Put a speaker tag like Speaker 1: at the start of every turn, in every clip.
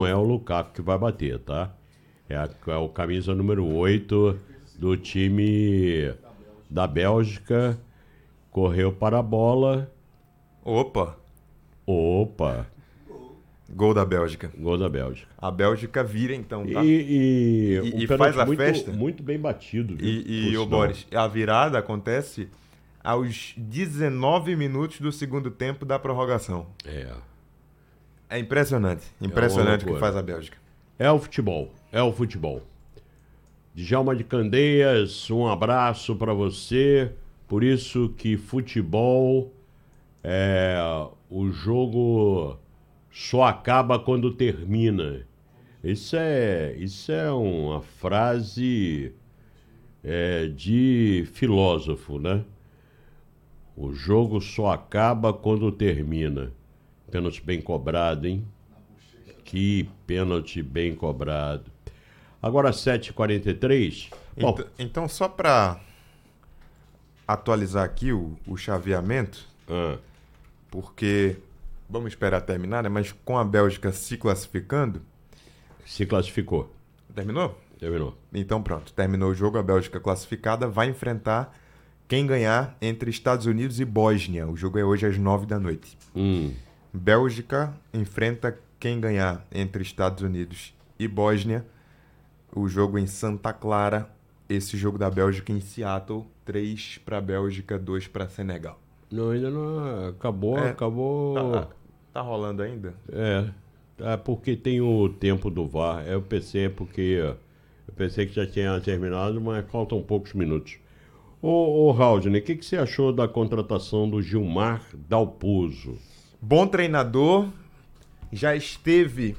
Speaker 1: Não é o Lukaku que vai bater, tá? É o camisa número 8 do time da Bélgica. Correu para a bola.
Speaker 2: Opa,
Speaker 1: Opa,
Speaker 2: gol da Bélgica.
Speaker 1: gol da Bélgica.
Speaker 2: A Bélgica vira então, tá?
Speaker 1: Um
Speaker 2: E
Speaker 1: pênalti
Speaker 2: faz a
Speaker 1: muito,
Speaker 2: festa.
Speaker 1: muito bem batido, viu?
Speaker 2: E
Speaker 1: Por
Speaker 2: o
Speaker 1: sinal.
Speaker 2: Boris, a virada acontece aos 19 minutos do segundo tempo da prorrogação.
Speaker 1: É.
Speaker 2: É impressionante. Impressionante o que
Speaker 1: loucura.
Speaker 2: faz a Bélgica.
Speaker 1: É o futebol. É o futebol. Djalma de Candeias, um abraço para você. Por isso que futebol é o jogo só acaba quando termina. Isso é uma frase de filósofo, né? O jogo só acaba quando termina. Pênalti bem cobrado, hein? Que pênalti bem cobrado. Agora 7h43. Bom,
Speaker 2: Então, só para atualizar aqui o chaveamento, porque vamos esperar terminar, né? Mas com a Bélgica se classificando.
Speaker 1: se classificou.
Speaker 2: Terminou?
Speaker 1: Terminou.
Speaker 2: Então pronto, terminou o jogo, a Bélgica classificada vai enfrentar quem ganhar entre Estados Unidos e Bósnia. O jogo é hoje às 9 da noite. Bélgica enfrenta quem ganhar entre Estados Unidos e Bósnia. O jogo em Santa Clara. Esse jogo da Bélgica em Seattle. 3 para a Bélgica, 2 para Senegal.
Speaker 1: Não, ainda não acabou.
Speaker 2: Tá rolando ainda?
Speaker 1: É porque tem o tempo do VAR. Eu pensei que já tinha terminado, mas faltam poucos minutos. Ô Haldner, o que você achou da contratação do Gilmar Dalpozo?
Speaker 2: Bom treinador. Já esteve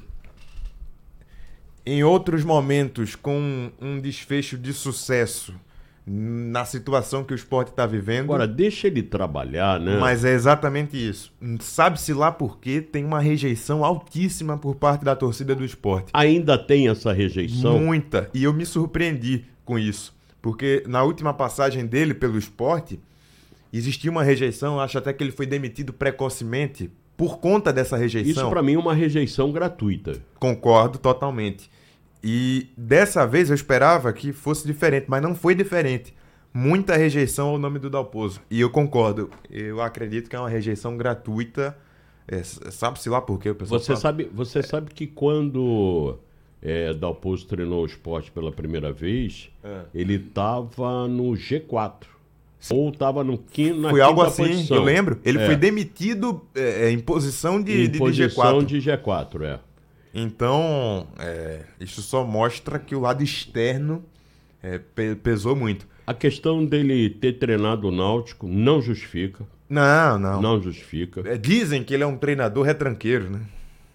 Speaker 2: em outros momentos com um desfecho de sucesso na situação que o Sport está vivendo.
Speaker 1: Agora, deixa ele trabalhar, né?
Speaker 2: Mas é exatamente isso. Sabe-se lá por quê? Tem uma rejeição altíssima por parte da torcida do Sport.
Speaker 1: Ainda tem essa rejeição?
Speaker 2: Muita. E eu me surpreendi com isso. Porque na última passagem dele pelo Sport, existia uma rejeição. Acho até que ele foi demitido precocemente por conta dessa rejeição.
Speaker 1: Isso pra mim é uma rejeição gratuita.
Speaker 2: Concordo totalmente. E dessa vez eu esperava que fosse diferente, mas não foi diferente. Muita rejeição ao nome do Dalpozo. E eu concordo. Eu acredito que é uma rejeição gratuita. Sabe-se lá por quê o pessoal fala?
Speaker 1: Você sabe que quando Dalpozo treinou o Sport pela primeira vez, ele tava no G4. Ou estava na
Speaker 2: Foi
Speaker 1: quinta
Speaker 2: algo assim,
Speaker 1: posição.
Speaker 2: eu lembro. Ele foi demitido em posição de
Speaker 1: posição
Speaker 2: G4.
Speaker 1: de G4,
Speaker 2: Então, isso só mostra que o lado externo pesou muito.
Speaker 1: A questão dele ter treinado o Náutico não justifica.
Speaker 2: Não.
Speaker 1: Não justifica.
Speaker 2: Dizem que ele é um treinador retranqueiro, né?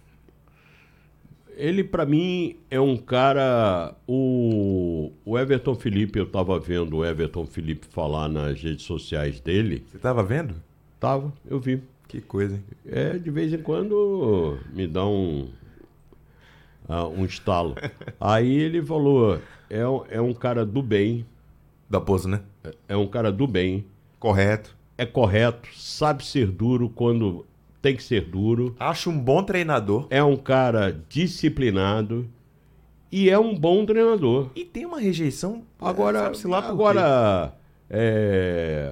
Speaker 1: Ele, pra mim, é um cara... O Everton Felipe, eu tava vendo o Everton Felipe falar nas redes sociais dele.
Speaker 2: Você tava vendo?
Speaker 1: Tava, eu vi.
Speaker 2: Que coisa, hein?
Speaker 1: De vez em quando me dá um estalo. Aí ele falou, é um cara do bem.
Speaker 2: Dalpozo, né?
Speaker 1: É um cara do bem.
Speaker 2: Correto.
Speaker 1: É correto, sabe ser duro quando tem que ser duro.
Speaker 2: Acho um bom treinador.
Speaker 1: É um cara disciplinado e é um bom treinador.
Speaker 2: E tem uma rejeição.
Speaker 1: Agora,
Speaker 2: Sabe-se lá por quê.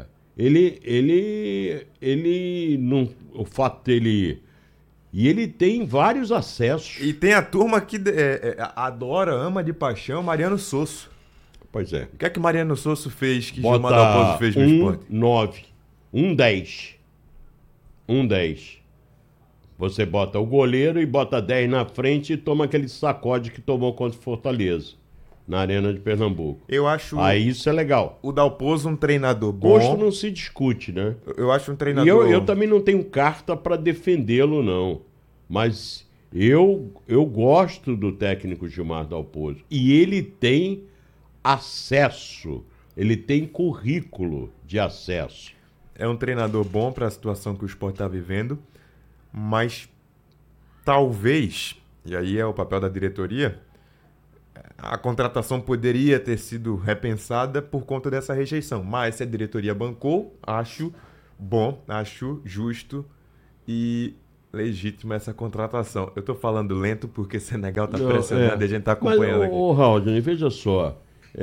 Speaker 1: ele não, o fato dele, e ele tem vários acessos.
Speaker 2: E tem a turma que adora, ama de paixão Mariano Sosso.
Speaker 1: Pois é.
Speaker 2: O que é que Mariano Sosso fez que
Speaker 1: Bota
Speaker 2: Gilmar Dalpozo fez no Sport?
Speaker 1: 9, 10. 10. Você bota o goleiro e bota 10 na frente e toma aquele sacode que tomou contra o Fortaleza, na Arena de Pernambuco.
Speaker 2: Eu acho
Speaker 1: Aí isso é legal.
Speaker 2: o Dalpozo um treinador bom.
Speaker 1: Gosto não se discute, né?
Speaker 2: Eu acho um
Speaker 1: E
Speaker 2: treinador...
Speaker 1: eu também não tenho carta para defendê-lo, não. Mas eu gosto do técnico Gilmar Dalpozo. E ele tem acesso, ele tem currículo de acesso.
Speaker 2: É um treinador bom para a situação que o Sport está vivendo, mas talvez, e aí é o papel da diretoria, a contratação poderia ter sido repensada por conta dessa rejeição. Mas se a diretoria bancou, acho bom, acho justo e Legítima essa contratação. Eu tô falando lento porque Senegal tá pressionando e a gente tá acompanhando
Speaker 1: Mas,
Speaker 2: aqui.
Speaker 1: ô, Haldane, veja só.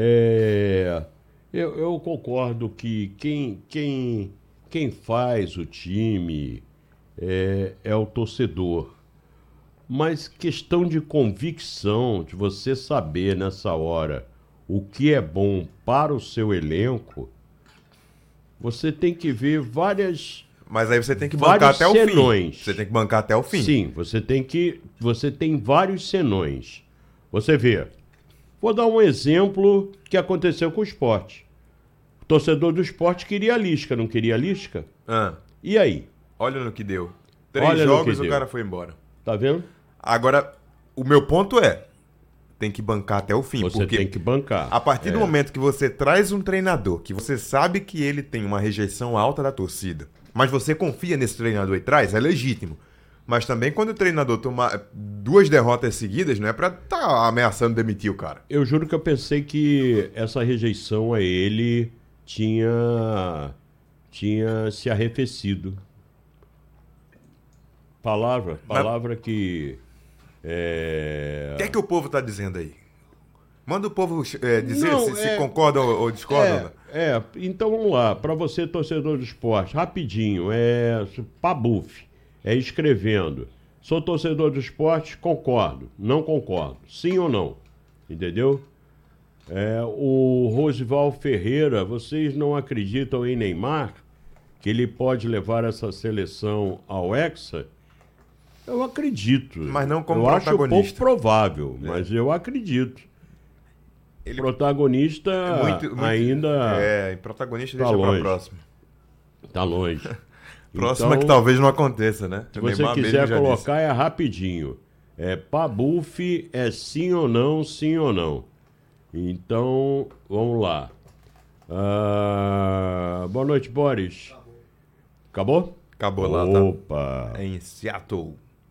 Speaker 1: Eu concordo que quem faz o time é o torcedor. Mas questão de convicção, de você saber nessa hora o que é bom para o seu elenco, você tem que ver
Speaker 2: Mas aí você tem que bancar
Speaker 1: vários
Speaker 2: até o
Speaker 1: senões.
Speaker 2: fim. Você tem que bancar até o fim.
Speaker 1: Sim, você tem vários senões. Você vê. Vou dar um exemplo que aconteceu com o Sport. O torcedor do Sport queria a Lisca, não queria a Lisca?
Speaker 2: Ah,
Speaker 1: E aí?
Speaker 2: olha no que deu.
Speaker 1: Olha
Speaker 2: 3
Speaker 1: no
Speaker 2: jogos
Speaker 1: que
Speaker 2: o
Speaker 1: deu.
Speaker 2: cara foi embora.
Speaker 1: Tá vendo?
Speaker 2: Agora, o meu ponto é, tem que bancar até o fim.
Speaker 1: Você
Speaker 2: porque
Speaker 1: tem que bancar.
Speaker 2: a partir do momento que você traz um treinador, que você sabe que ele tem uma rejeição alta da torcida, mas você confia nesse treinador e traz, é legítimo. Mas também quando o treinador tomar 2 derrotas seguidas, não é pra tá ameaçando demitir o cara.
Speaker 1: Eu juro que eu pensei que essa rejeição a ele tinha se arrefecido. Palavra que...
Speaker 2: O que é que o povo tá dizendo aí? Manda o povo dizer
Speaker 1: Não,
Speaker 2: se concorda ou discorda.
Speaker 1: Então vamos lá. Para você, torcedor do esporte, rapidinho, Pabuf, escrevendo. Sou torcedor do esporte, concordo, não concordo, sim ou não, entendeu? O Rosival Ferreira, vocês não acreditam em Neymar? Que ele pode levar essa seleção ao Hexa? Eu acredito.
Speaker 2: Mas não como
Speaker 1: eu acho
Speaker 2: protagonista.
Speaker 1: pouco provável, mas eu acredito.
Speaker 2: Ele
Speaker 1: Protagonista ainda
Speaker 2: em protagonista
Speaker 1: tá
Speaker 2: deixa
Speaker 1: longe.
Speaker 2: pra próxima.
Speaker 1: tá longe.
Speaker 2: Próxima
Speaker 1: Então,
Speaker 2: que talvez não aconteça, né?
Speaker 1: se
Speaker 2: O
Speaker 1: você
Speaker 2: Neymar mesmo
Speaker 1: quiser
Speaker 2: já
Speaker 1: colocar, é rapidinho. Pabuf sim ou não, sim ou não. Então, vamos lá. Boa noite, Boris. Acabou?
Speaker 2: Acabou lá, tá?
Speaker 1: Opa!
Speaker 2: Em Seattle.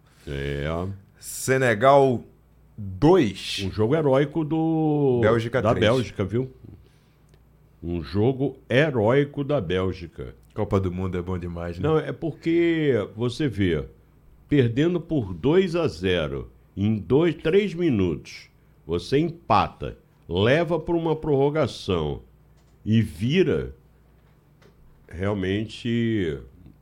Speaker 1: Senegal
Speaker 2: Senegal 2.
Speaker 1: Um jogo heróico
Speaker 2: Bélgica
Speaker 1: da
Speaker 2: 3.
Speaker 1: Bélgica, viu? Um jogo heróico da Bélgica.
Speaker 2: Copa do Mundo é bom demais, né?
Speaker 1: Não, é porque você vê, perdendo por 2-0 em 3 minutos, você empata, leva para uma prorrogação e vira, realmente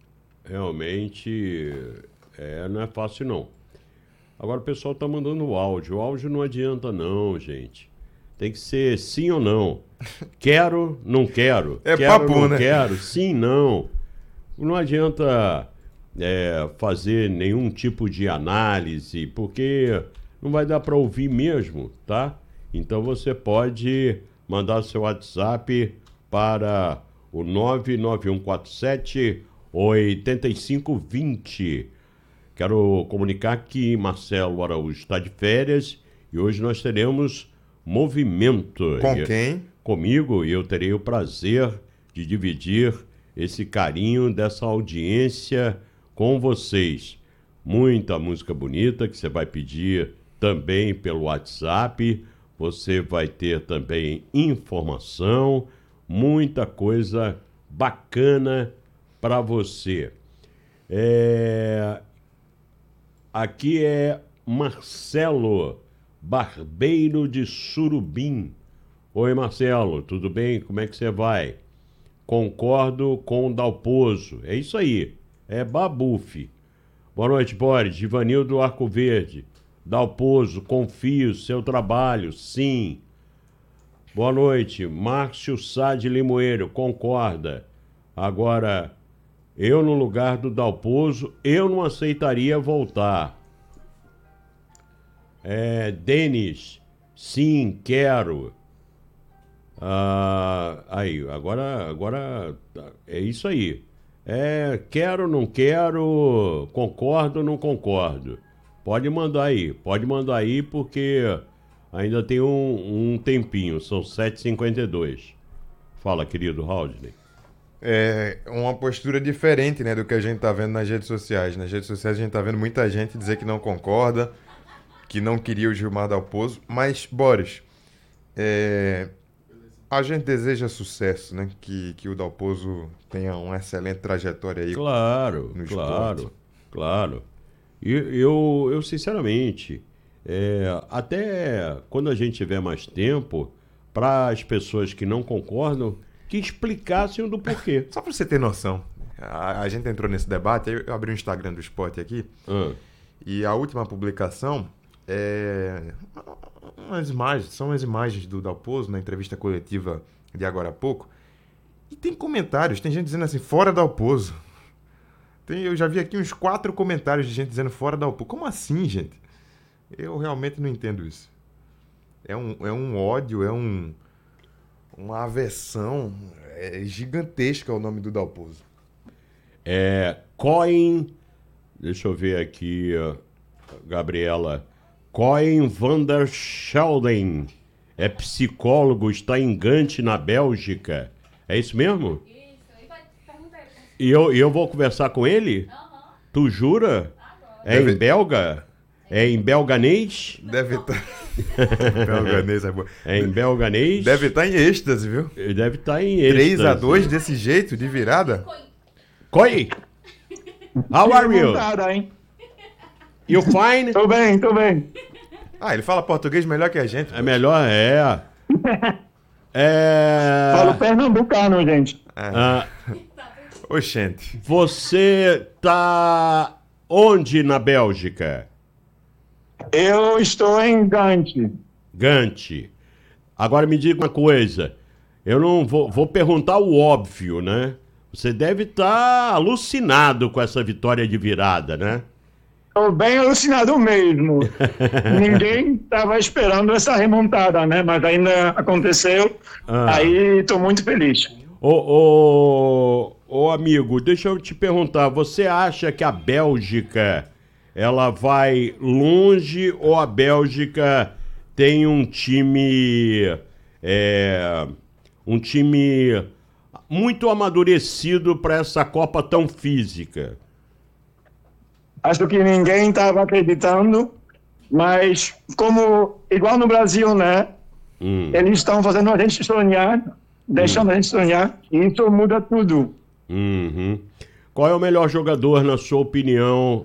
Speaker 1: não é fácil não. Agora o pessoal tá mandando o áudio não adianta não, gente. Tem que ser sim ou não. Quero, não quero.
Speaker 2: É
Speaker 1: quero,
Speaker 2: papo,
Speaker 1: não
Speaker 2: né?
Speaker 1: quero, sim, não. Não adianta fazer nenhum tipo de análise, porque não vai dar para ouvir mesmo, tá? Então você pode mandar seu WhatsApp para o 99147 8520. Quero comunicar que Marcelo Araújo está de férias e hoje nós teremos movimento.
Speaker 2: Com quem?
Speaker 1: Comigo, e eu terei o prazer de dividir esse carinho dessa audiência com vocês. Muita música bonita que você vai pedir também pelo WhatsApp. Você vai ter também informação, muita coisa bacana para você. Aqui é Marcelo, barbeiro de Surubim. Oi, Marcelo, tudo bem? Como é que você vai? Concordo com o Dalpozo. É isso aí, é Babuf. Boa noite, Boris. Ivanildo Arco Verde. Dalpozo, confio, seu trabalho, sim. Boa noite, Márcio Sá de Limoeiro, concorda. Agora, eu no lugar do Dalpozo, eu não aceitaria voltar. Denis, sim, quero. Aí, agora é isso aí. Quero, não quero, concordo, não concordo. Pode mandar aí, porque ainda tem um tempinho, são 7h52. Fala, querido Haldane.
Speaker 2: É uma postura diferente, né, do que a gente tá vendo nas redes sociais. Nas redes sociais a gente tá vendo muita gente dizer que não concorda, que não queria o Gilmar Dalpozo. Mas, Boris, a gente deseja sucesso, né? Que o Dalpozo tenha uma excelente trajetória aí.
Speaker 1: Claro,
Speaker 2: no
Speaker 1: claro,
Speaker 2: esporte.
Speaker 1: claro. Eu sinceramente, até quando a gente tiver mais tempo, para as pessoas que não concordam, que explicassem o do porquê.
Speaker 2: Só para você ter noção, a gente entrou nesse debate, aí eu abri o Instagram do Esporte aqui, e a última publicação são as imagens do Dalpozo na entrevista coletiva de agora há pouco, e tem comentários, tem gente dizendo assim, fora Dalpozo. Eu já vi aqui uns 4 comentários de gente dizendo fora Dalpozo. Como assim, gente? Eu realmente não entendo isso. É um ódio, uma aversão gigantesca ao nome do Dalpozo.
Speaker 1: Cohen, deixa eu ver aqui, Gabriela. Cohen van der Schelden é psicólogo, está em Gant, na Bélgica. É isso mesmo?
Speaker 3: Isso, ele vai perguntar.
Speaker 1: E eu vou conversar com ele? Tu jura? Em belga? É em belganês?
Speaker 2: Deve estar. Belganês é bom.
Speaker 1: É em belganês?
Speaker 2: Deve estar em êxtase, viu?
Speaker 1: Ele deve estar em êxtase.
Speaker 2: 3-2 desse jeito, de virada.
Speaker 1: Cohen, how are you?
Speaker 4: Montada, hein?
Speaker 1: You fine?
Speaker 4: Tô bem, tô bem.
Speaker 2: Ele fala português melhor que a gente.
Speaker 1: É melhor,
Speaker 4: Falo pernambucano, gente.
Speaker 2: Oxente.
Speaker 1: Você tá onde na Bélgica?
Speaker 4: Eu estou em Gante.
Speaker 1: Gante. Agora me diga uma coisa. Eu não vou perguntar o óbvio, né? Você deve estar alucinado com essa vitória de virada, né?
Speaker 4: Tô bem alucinado mesmo. Ninguém estava esperando essa remontada, né? Mas ainda aconteceu. Aí tô muito feliz.
Speaker 1: Ô amigo, deixa eu te perguntar. Você acha que a Bélgica ela vai longe ou a Bélgica tem um time muito amadurecido para essa Copa tão física?
Speaker 4: Acho que ninguém estava acreditando, mas igual no Brasil, né? Eles estão fazendo a gente sonhar, deixando a gente sonhar, e isso muda tudo.
Speaker 1: Qual é o melhor jogador, na sua opinião,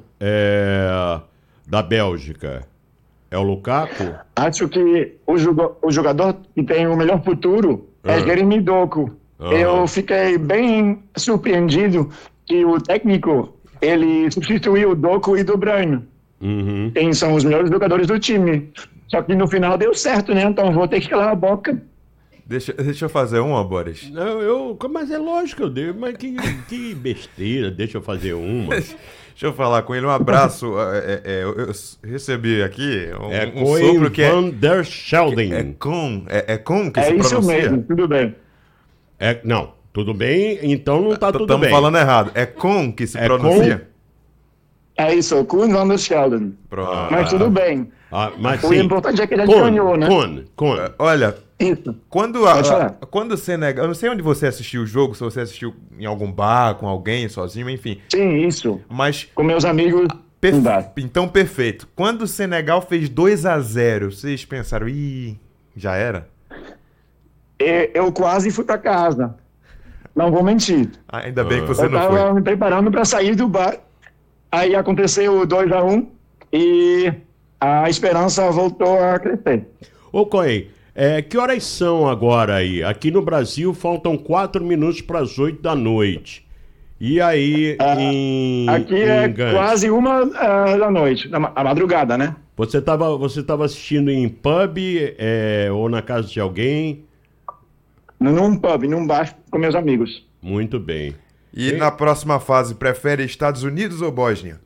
Speaker 1: da Bélgica? É o Lukaku?
Speaker 4: Acho que o jogador que tem o melhor futuro é Jeremy Doku. Eu fiquei bem surpreendido que o técnico ele substituiu o Doku e o De Bruyne. Quem são os melhores jogadores do time. Só que no final deu certo, né? Então vou ter que calar a boca.
Speaker 2: Deixa eu fazer uma, Boris.
Speaker 1: Não, mas é lógico que eu dei. Mas que besteira, deixa eu fazer uma.
Speaker 2: Deixa eu falar com ele, um abraço. Eu recebi aqui um sopro que
Speaker 1: Van der Schelden.
Speaker 2: É com que se pronuncia?
Speaker 4: É isso mesmo, tudo bem.
Speaker 1: Não, tudo bem, então não tá tudo bem.
Speaker 2: Estamos falando errado. É com que se pronuncia?
Speaker 4: É isso, Koen van der Schelden.
Speaker 2: Pronto.
Speaker 4: Mas tudo bem.
Speaker 1: Mas
Speaker 4: o
Speaker 1: sim,
Speaker 4: importante é que ele ganhou, né?
Speaker 2: Olha,
Speaker 4: isso.
Speaker 2: Quando o Senegal... Eu não sei onde você assistiu o jogo, se você assistiu em algum bar, com alguém, sozinho, enfim.
Speaker 4: Sim, isso.
Speaker 2: Mas...
Speaker 4: Com meus amigos...
Speaker 2: Então, perfeito. Quando o Senegal fez 2-0, vocês pensaram, já era?
Speaker 4: Eu quase fui pra casa. Não vou mentir.
Speaker 2: Ainda bem que você
Speaker 4: eu
Speaker 2: não foi.
Speaker 4: Eu tava me preparando para sair do bar. Aí aconteceu o 2-1 e a esperança voltou a crescer.
Speaker 1: Ô, Coen, que horas são agora aí? Aqui no Brasil faltam 4 minutos para as 8 da noite. E aí
Speaker 4: aqui é quase 1 da noite, a madrugada, né?
Speaker 1: Você tava assistindo em pub ou na casa de alguém?
Speaker 4: Num pub, num bar com meus amigos.
Speaker 1: Muito bem.
Speaker 2: E na próxima fase, prefere Estados Unidos ou Bósnia?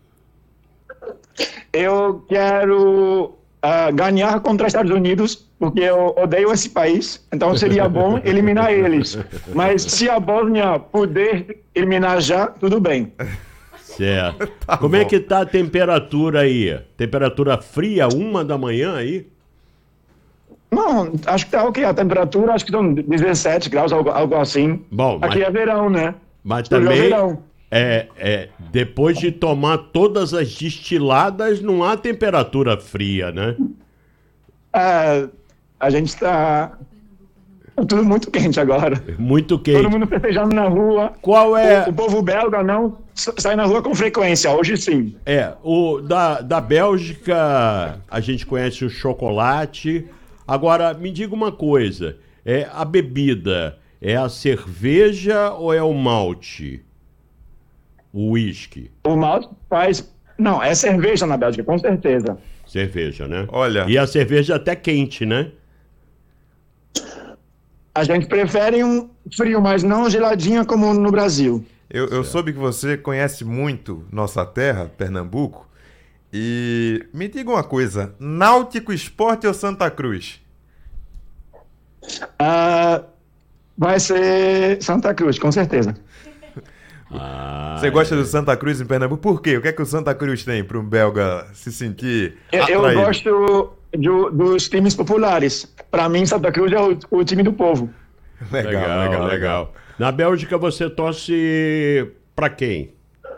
Speaker 4: Eu quero ganhar contra os Estados Unidos, porque eu odeio esse país, então seria bom eliminar eles. Mas se a Bósnia puder eliminar já, tudo bem.
Speaker 1: Certo. Como é que tá a temperatura aí? Temperatura fria, 1 da manhã aí?
Speaker 4: Não, acho que tá ok. A temperatura, acho que estão 17 graus, algo assim.
Speaker 1: Bom,
Speaker 4: aqui é verão, né?
Speaker 1: Mas também, depois de tomar todas as destiladas, não há temperatura fria, né?
Speaker 4: A gente está Tudo muito quente agora.
Speaker 1: Muito quente.
Speaker 4: Todo mundo festejando na rua.
Speaker 1: Qual é...
Speaker 4: O povo belga não sai na rua com frequência, hoje sim.
Speaker 1: Da Bélgica, a gente conhece o chocolate. Agora, me diga uma coisa. A bebida é a cerveja ou é o malte? O uísque?
Speaker 4: O malte faz... Não, é cerveja na Bélgica, com certeza.
Speaker 1: Cerveja, né?
Speaker 2: Olha...
Speaker 1: E a cerveja até quente, né?
Speaker 4: A gente prefere um frio, mas não geladinha como no Brasil.
Speaker 2: Eu soube que você conhece muito nossa terra, Pernambuco. E me diga uma coisa, Náutico Esporte ou Santa Cruz?
Speaker 4: Vai ser Santa Cruz, com certeza.
Speaker 2: Você gosta do Santa Cruz em Pernambuco? Por quê? O que é que o Santa Cruz tem para um belga se sentir atraído?
Speaker 4: Eu gosto dos times populares. Para mim, Santa Cruz é o time do povo.
Speaker 1: Legal. Na Bélgica, você torce para quem?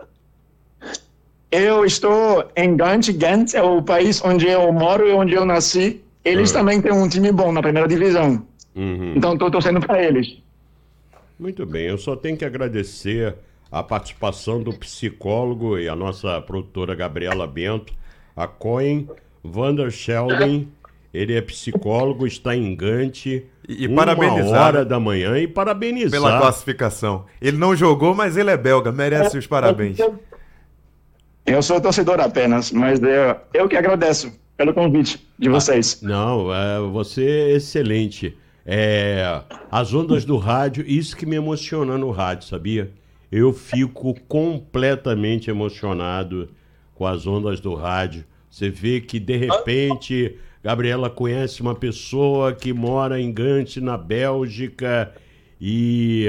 Speaker 4: Eu estou em Ghent é o país onde eu moro e onde eu nasci. Eles também têm um time bom na primeira divisão. Então, estou torcendo para eles.
Speaker 1: Muito bem, eu só tenho que agradecer a participação do psicólogo e a nossa produtora Gabriela Bento, a Cohen Vander Sheldon. Ele é psicólogo, está em Gante,
Speaker 2: e parabenizar
Speaker 1: 1h da manhã, e parabenizar.
Speaker 2: Pela classificação. Ele não jogou, mas ele é belga, merece os parabéns.
Speaker 4: Eu sou torcedor apenas, mas eu que agradeço pelo convite de vocês.
Speaker 1: Não, você é excelente. As ondas do rádio, isso que me emociona no rádio, sabia? Eu fico completamente emocionado com as ondas do rádio. Você vê que, de repente, Gabriela conhece uma pessoa que mora em Gante, na Bélgica, e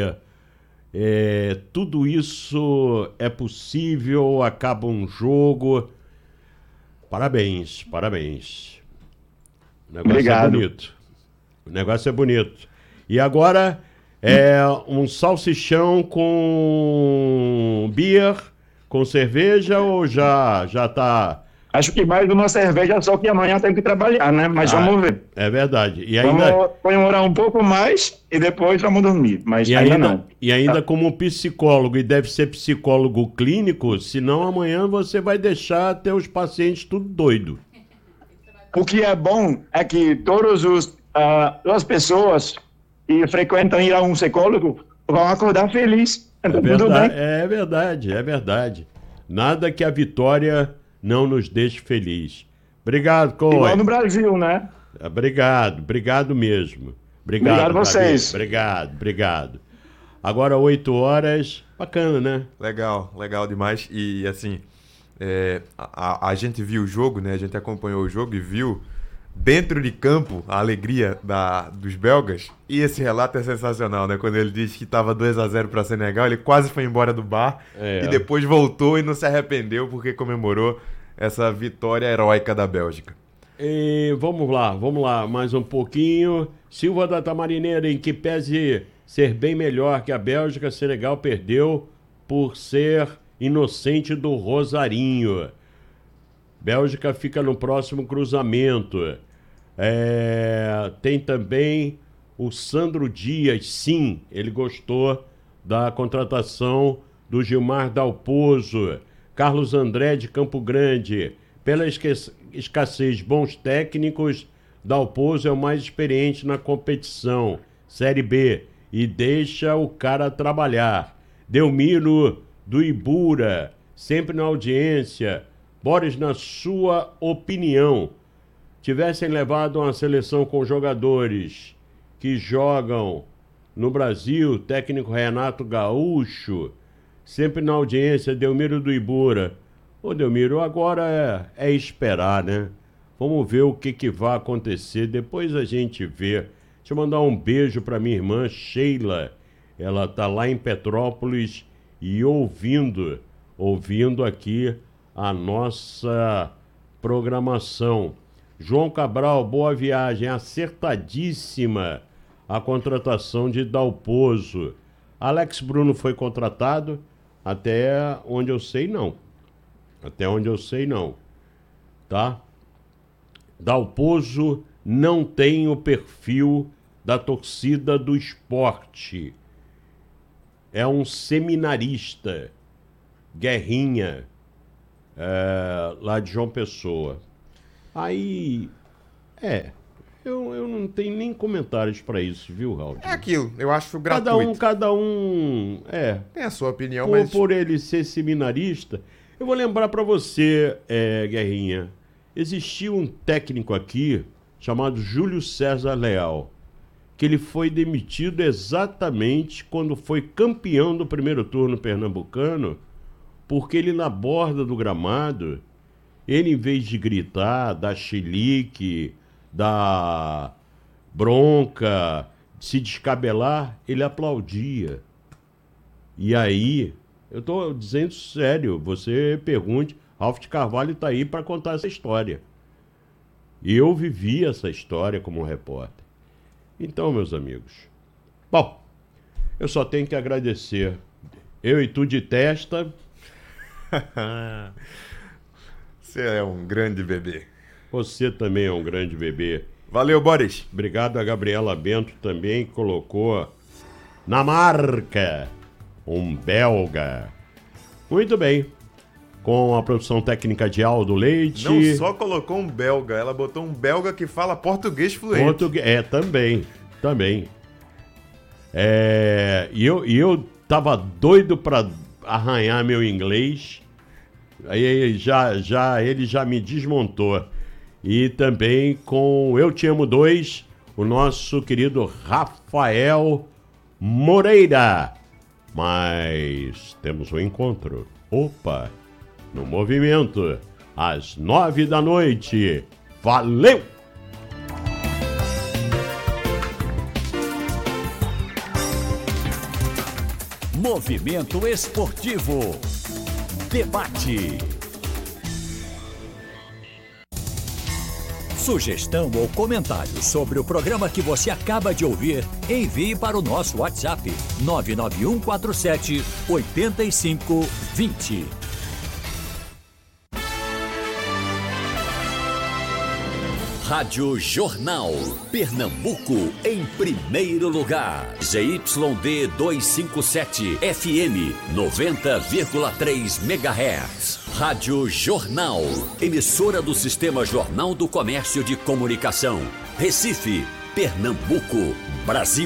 Speaker 1: tudo isso é possível, acaba um jogo. Parabéns. O negócio
Speaker 4: Obrigado.
Speaker 1: é bonito. O negócio é bonito. E agora, um salsichão com beer, com cerveja, ou já tá...
Speaker 4: Acho que mais uma cerveja, só que amanhã tem que trabalhar, né? Mas vamos ver.
Speaker 1: É verdade. E ainda...
Speaker 4: Vamos comemorar um pouco mais e depois vamos dormir. Mas ainda não.
Speaker 1: E ainda como psicólogo, e deve ser psicólogo clínico, senão amanhã você vai deixar teus pacientes tudo doido.
Speaker 4: O que é bom é que todas as pessoas que frequentam ir a um psicólogo vão acordar felizes. Tudo bem?
Speaker 1: É verdade. Nada que a vitória não nos deixe feliz. Obrigado, Cohen.
Speaker 4: Igual no Brasil, né?
Speaker 1: Obrigado mesmo.
Speaker 4: Obrigado a vocês.
Speaker 1: Obrigado. Agora 8h, bacana, né?
Speaker 2: Legal demais. E assim, a gente viu o jogo, né? A gente acompanhou o jogo e viu dentro de campo a alegria dos belgas. E esse relato é sensacional, né? Quando ele disse que estava 2-0 para Senegal, ele quase foi embora do bar e depois voltou e não se arrependeu porque comemorou essa vitória heróica da Bélgica.
Speaker 1: E vamos lá, mais um pouquinho. Silva da Tamarineira, em que pese ser bem melhor que a Bélgica, Senegal perdeu por ser inocente do Rosarinho. Bélgica fica no próximo cruzamento. Tem também o Sandro Dias, sim, ele gostou da contratação do Gilmar Dalpozo. Carlos André de Campo Grande, pela escassez de bons técnicos, Dalpozo é o mais experiente na competição, Série B, e deixa o cara trabalhar. Delmiro do Ibura, sempre na audiência. Boris, na sua opinião, tivessem levado uma seleção com jogadores que jogam no Brasil, técnico Renato Gaúcho, sempre na audiência, Delmiro do Ibura. Ô Delmiro, agora é esperar, né? Vamos ver o que vai acontecer, depois a gente vê. Deixa eu mandar um beijo para minha irmã Sheila. Ela tá lá em Petrópolis e ouvindo aqui a nossa programação. João Cabral, boa viagem, acertadíssima a contratação de Dalpozo. Alex Bruno foi contratado? Até onde eu sei, não. Tá? Dalpozo não tem o perfil da torcida do esporte. É um seminarista, Guerrinha, lá de João Pessoa. Aí, eu não tenho nem comentários para isso, viu, Raul?
Speaker 2: É aquilo, eu acho gratuito.
Speaker 1: Cada um
Speaker 2: tem a sua opinião,
Speaker 1: mas...
Speaker 2: mas...
Speaker 1: Por ele ser seminarista, eu vou lembrar para você, Guerrinha, existia um técnico aqui chamado Júlio César Leal, que ele foi demitido exatamente quando foi campeão do primeiro turno pernambucano, porque ele na borda do gramado, ele em vez de gritar, dar chilique, dar bronca, se descabelar, ele aplaudia. E aí, eu estou dizendo sério, você pergunte, Ralf de Carvalho está aí para contar essa história. Eu vivi essa história como repórter. Então, meus amigos, bom, eu só tenho que agradecer. Eu e tu de testa.
Speaker 2: Você é um grande bebê.
Speaker 1: Você também é um grande bebê.
Speaker 2: Valeu, Boris.
Speaker 1: Obrigado a Gabriela Bento também, que colocou na marca um belga. Muito bem. Com a produção técnica de Aldo Leite.
Speaker 2: Não só colocou um belga, ela botou um belga que fala português fluente.
Speaker 1: Também. E eu tava doido pra arranhar meu inglês. Aí ele já me desmontou. E também com Eu Te Amo 2, o nosso querido Rafael Moreira. Mas temos um encontro. Opa! No movimento, às 9 da noite. Valeu!
Speaker 3: Movimento Esportivo. Debate. Sugestão ou comentário sobre o programa que você acaba de ouvir, envie para o nosso WhatsApp 99147 8520. Rádio Jornal. Pernambuco em primeiro lugar. ZYD 257 FM 90,3 MHz. Rádio Jornal. Emissora do Sistema Jornal do Comércio de Comunicação. Recife, Pernambuco, Brasil.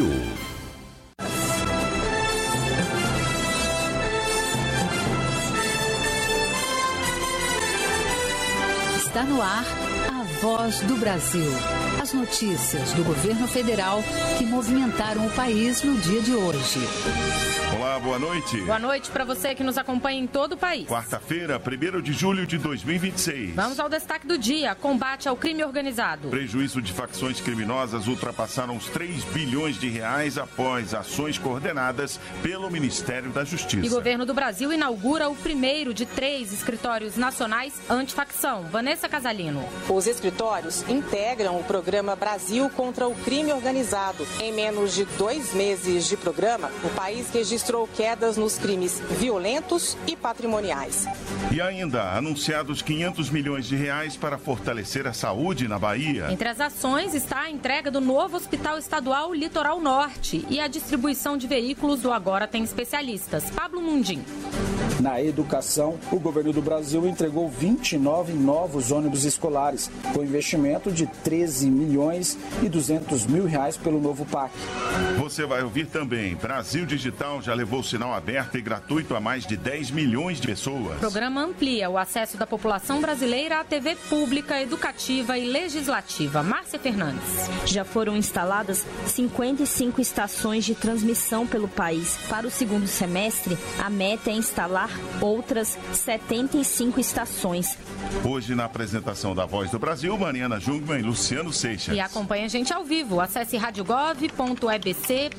Speaker 5: Está no ar a Voz do Brasil. As notícias do governo federal que movimentaram o país no dia de hoje.
Speaker 6: Olá, boa noite.
Speaker 7: Boa noite para você que nos acompanha em todo o país.
Speaker 6: Quarta-feira, 1º de julho de 2026.
Speaker 7: Vamos ao destaque do dia: combate ao crime organizado.
Speaker 6: Prejuízo de facções criminosas ultrapassaram os 3 bilhões de reais após ações coordenadas pelo Ministério da Justiça.
Speaker 7: E o governo do Brasil inaugura o primeiro de 3 escritórios nacionais antifacção. Vanessa Casalino.
Speaker 8: Os escritórios integram o programa Brasil contra o Crime Organizado. Em menos de 2 meses de programa, o país registrou quedas nos crimes violentos e patrimoniais.
Speaker 6: E ainda, anunciados 500 milhões de reais para fortalecer a saúde na Bahia.
Speaker 7: Entre as ações está a entrega do novo Hospital Estadual Litoral Norte e a distribuição de veículos do Agora Tem Especialistas. Pablo Mundim.
Speaker 9: Na educação, o governo do Brasil entregou 29 novos ônibus escolares, com investimento de 13 milhões e 200 mil reais pelo novo PAC.
Speaker 6: Você vai ouvir também, Brasil Digital já levou sinal aberto e gratuito a mais de 10 milhões de pessoas.
Speaker 7: O programa amplia o acesso da população brasileira à TV pública, educativa e legislativa. Márcia Fernandes.
Speaker 10: Já foram instaladas 55 estações de transmissão pelo país. Para o segundo semestre, a meta é instalar outras 75 estações.
Speaker 6: Hoje, na apresentação da Voz do Brasil, Mariana Jungmann e Luciano Seixas.
Speaker 7: E acompanhe a gente ao vivo. Acesse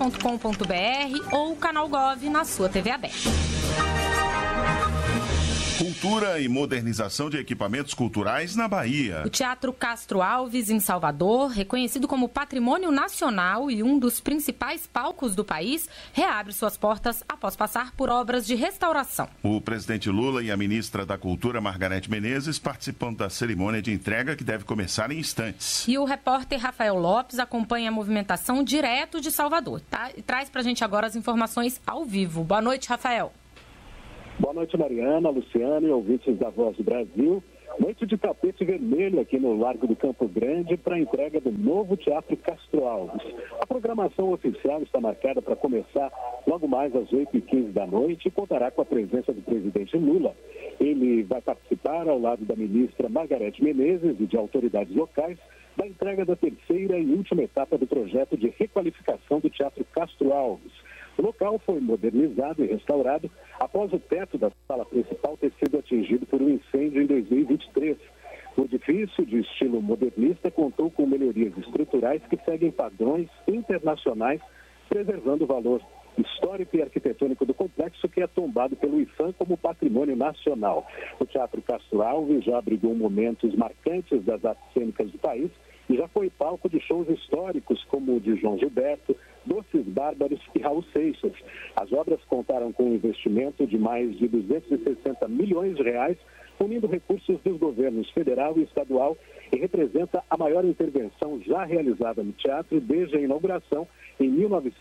Speaker 7: radiogov.ebc.com.br ou o canal Gov na sua TV aberta.
Speaker 6: Cultura e modernização de equipamentos culturais na Bahia.
Speaker 7: O Teatro Castro Alves, em Salvador, reconhecido como Patrimônio Nacional e um dos principais palcos do país, reabre suas portas após passar por obras de restauração.
Speaker 6: O presidente Lula e a ministra da Cultura, Margarete Menezes, participam da cerimônia de entrega que deve começar em instantes.
Speaker 7: E o repórter Rafael Lopes acompanha a movimentação direto de Salvador, tá? E traz pra gente agora as informações ao vivo. Boa noite, Rafael.
Speaker 11: Boa noite, Mariana, Luciano e ouvintes da Voz do Brasil. Noite de tapete vermelho aqui no Largo do Campo Grande para a entrega do novo Teatro Castro Alves. A programação oficial está marcada para começar logo mais às 8h15 da noite e contará com a presença do presidente Lula. Ele vai participar ao lado da ministra Margarete Menezes e de autoridades locais da entrega da terceira e última etapa do projeto de requalificação do Teatro Castro Alves. O local foi modernizado e restaurado após o teto da sala principal ter sido atingido por um incêndio em 2023. O edifício, de estilo modernista, contou com melhorias estruturais que seguem padrões internacionais, preservando o valor histórico e arquitetônico do complexo, que é tombado pelo IFAM como patrimônio nacional. O Teatro Castro Alves já abrigou momentos marcantes das artes cênicas do país e já foi palco de shows históricos como o de João Gilberto, Doces Bárbaros e Raul Seixas. As obras contaram com um investimento de mais de 260 milhões de reais, unindo recursos dos governos federal e estadual, e representa a maior intervenção já realizada no teatro desde a inauguração em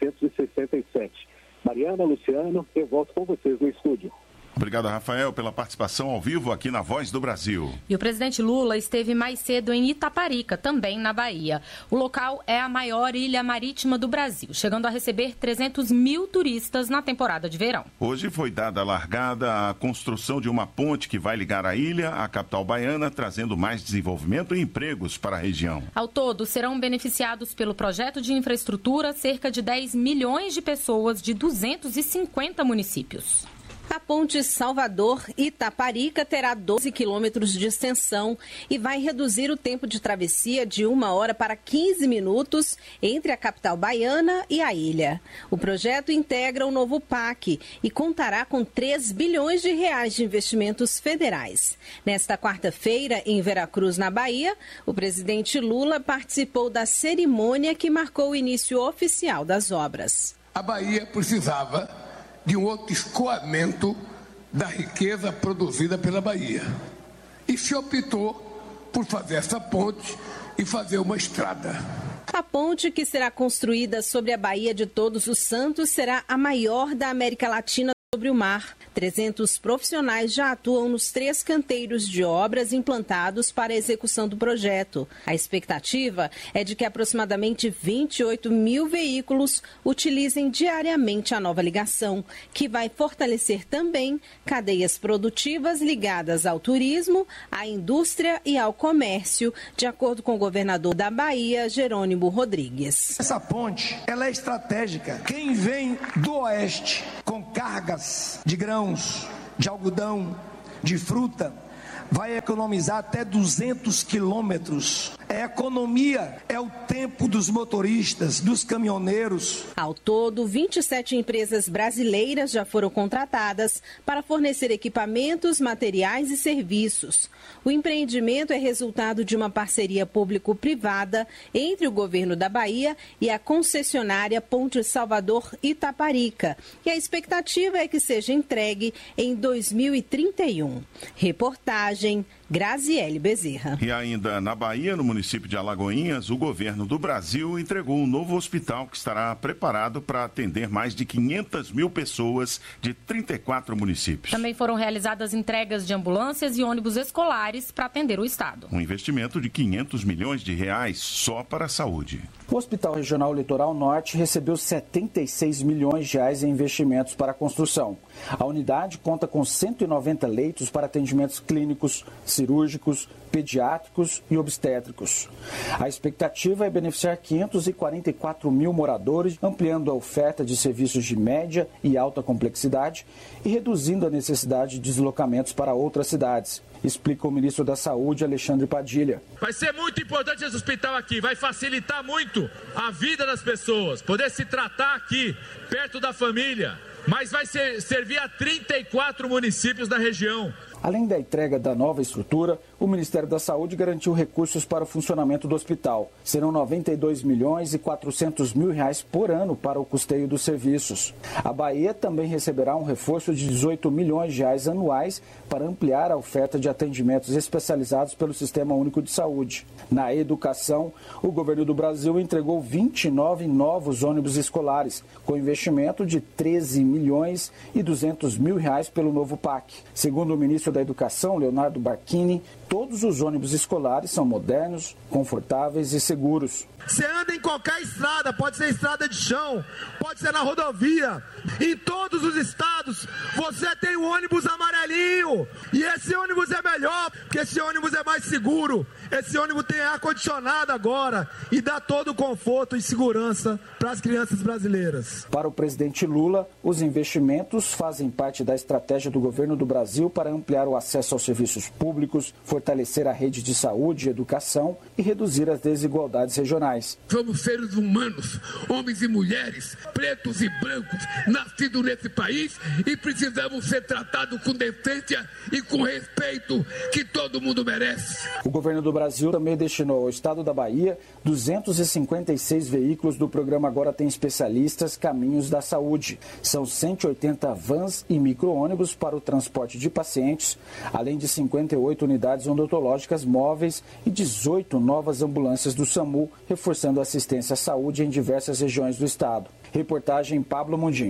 Speaker 11: 1967. Mariana, Luciano, eu volto com vocês no estúdio.
Speaker 6: Obrigado, Rafael, pela participação ao vivo aqui na Voz do Brasil.
Speaker 7: E o presidente Lula esteve mais cedo em Itaparica, também na Bahia. O local é a maior ilha marítima do Brasil, chegando a receber 300 mil turistas na temporada de verão.
Speaker 6: Hoje foi dada a largada à construção de uma ponte que vai ligar a ilha à capital baiana, trazendo mais desenvolvimento e empregos para a região.
Speaker 7: Ao todo, serão beneficiados pelo projeto de infraestrutura cerca de 10 milhões de pessoas de 250 municípios.
Speaker 12: A ponte Salvador-Itaparica terá 12 quilômetros de extensão e vai reduzir o tempo de travessia de 1 hora para 15 minutos entre a capital baiana e a ilha. O projeto integra o novo PAC e contará com 3 bilhões de reais de investimentos federais. Nesta quarta-feira, em Veracruz, na Bahia, o presidente Lula participou da cerimônia que marcou o início oficial das obras.
Speaker 13: A Bahia precisava de um outro escoamento da riqueza produzida pela Bahia. E se optou por fazer essa ponte e fazer uma estrada.
Speaker 12: A ponte, que será construída sobre a Baía de Todos os Santos, será a maior da América Latina sobre o mar. 300 profissionais já atuam nos 3 canteiros de obras implantados para a execução do projeto. A expectativa é de que aproximadamente 28 mil veículos utilizem diariamente a nova ligação, que vai fortalecer também cadeias produtivas ligadas ao turismo, à indústria e ao comércio, de acordo com o governador da Bahia, Jerônimo Rodrigues.
Speaker 13: Essa ponte, ela é estratégica. Quem vem do oeste com cargas de grãos, de algodão, de fruta, vai economizar até 200 quilômetros. É economia, é o tempo dos motoristas, dos caminhoneiros.
Speaker 12: Ao todo, 27 empresas brasileiras já foram contratadas para fornecer equipamentos, materiais e serviços. O empreendimento é resultado de uma parceria público-privada entre o governo da Bahia e a concessionária Ponte Salvador-Itaparica. E a expectativa é que seja entregue em 2031. Reportagem Graziele Bezerra.
Speaker 6: E ainda na Bahia, no município de Alagoinhas, o governo do Brasil entregou um novo hospital que estará preparado para atender mais de 500 mil pessoas de 34 municípios.
Speaker 7: Também foram realizadas entregas de ambulâncias e ônibus escolares para atender o estado.
Speaker 6: Um investimento de 500 milhões de reais só para a saúde.
Speaker 9: O Hospital Regional Litoral Norte recebeu 76 milhões de reais em investimentos para a construção. A unidade conta com 190 leitos para atendimentos clínicos, cirúrgicos, pediátricos e obstétricos. A expectativa é beneficiar 544 mil moradores, ampliando a oferta de serviços de média e alta complexidade e reduzindo a necessidade de deslocamentos para outras cidades, explica o ministro da Saúde, Alexandre Padilha.
Speaker 14: Vai ser muito importante esse hospital aqui, vai facilitar muito a vida das pessoas, poder se tratar aqui, perto da família, mas vai servir a 34 municípios da região.
Speaker 9: Além da entrega da nova estrutura, o Ministério da Saúde garantiu recursos para o funcionamento do hospital. Serão 92 milhões e 400 mil reais por ano para o custeio dos serviços. A Bahia também receberá um reforço de 18 milhões de reais anuais para ampliar a oferta de atendimentos especializados pelo Sistema Único de Saúde. Na educação, o governo do Brasil entregou 29 novos ônibus escolares, com investimento de 13 milhões e 200 mil reais pelo novo PAC. Segundo o ministro da Educação, Leonardo Barquini, todos os ônibus escolares são modernos, confortáveis e seguros.
Speaker 15: Você anda em qualquer estrada, pode ser estrada de chão, pode ser na rodovia. Em todos os estados, você tem um ônibus amarelinho. E esse ônibus é melhor, porque esse ônibus é mais seguro. Esse ônibus tem ar-condicionado agora e dá todo o conforto e segurança para as crianças brasileiras.
Speaker 9: Para o presidente Lula, os investimentos fazem parte da estratégia do governo do Brasil para ampliar o acesso aos serviços públicos, fortalecer a rede de saúde e educação e reduzir as desigualdades regionais.
Speaker 16: Somos seres humanos, homens e mulheres, pretos e brancos, nascidos nesse país e precisamos ser tratados com decência e com respeito que todo mundo merece.
Speaker 9: O governo do Brasil também destinou ao estado da Bahia 256 veículos do programa Agora Tem Especialistas Caminhos da Saúde. São 180 vans e micro-ônibus para o transporte de pacientes, além de 58 unidades odontológicas móveis e 18 novas ambulâncias do SAMU, reforçando a assistência à saúde em diversas regiões do estado. Reportagem Pablo Mundim.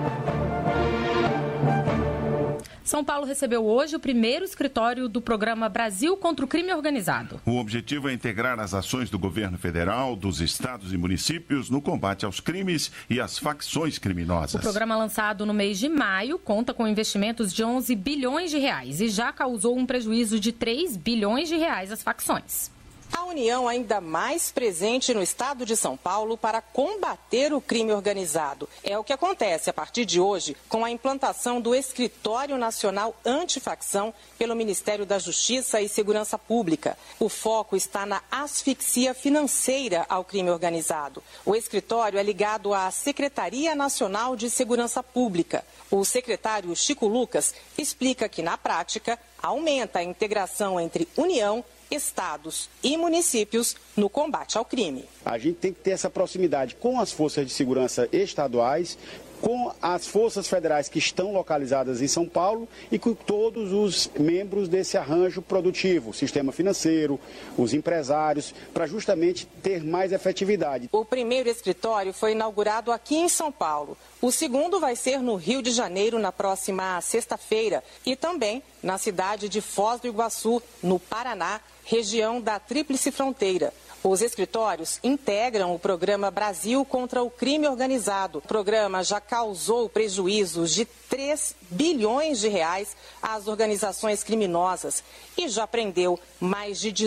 Speaker 7: São Paulo recebeu hoje o primeiro escritório do programa Brasil contra o Crime Organizado.
Speaker 6: O objetivo é integrar as ações do governo federal, dos estados e municípios no combate aos crimes e às facções criminosas.
Speaker 7: O programa, lançado no mês de maio, conta com investimentos de 11 bilhões de reais e já causou um prejuízo de 3 bilhões de reais às facções.
Speaker 8: A União ainda mais presente no estado de São Paulo para combater o crime organizado. É o que acontece a partir de hoje com a implantação do Escritório Nacional Antifacção pelo Ministério da Justiça e Segurança Pública. O foco está na asfixia financeira ao crime organizado. O escritório é ligado à Secretaria Nacional de Segurança Pública. O secretário Chico Lucas explica que, na prática, aumenta a integração entre União, estados e municípios no combate ao crime.
Speaker 17: A gente tem que ter essa proximidade com as forças de segurança estaduais, com as forças federais que estão localizadas em São Paulo e com todos os membros desse arranjo produtivo, o sistema financeiro, os empresários, para justamente ter mais efetividade.
Speaker 8: O primeiro escritório foi inaugurado aqui em São Paulo. O segundo vai ser no Rio de Janeiro na próxima sexta-feira e também na cidade de Foz do Iguaçu, no Paraná, região da Tríplice Fronteira. Os escritórios integram o programa Brasil contra o Crime Organizado. O programa já causou prejuízos de 3 bilhões de reais às organizações criminosas e já prendeu mais de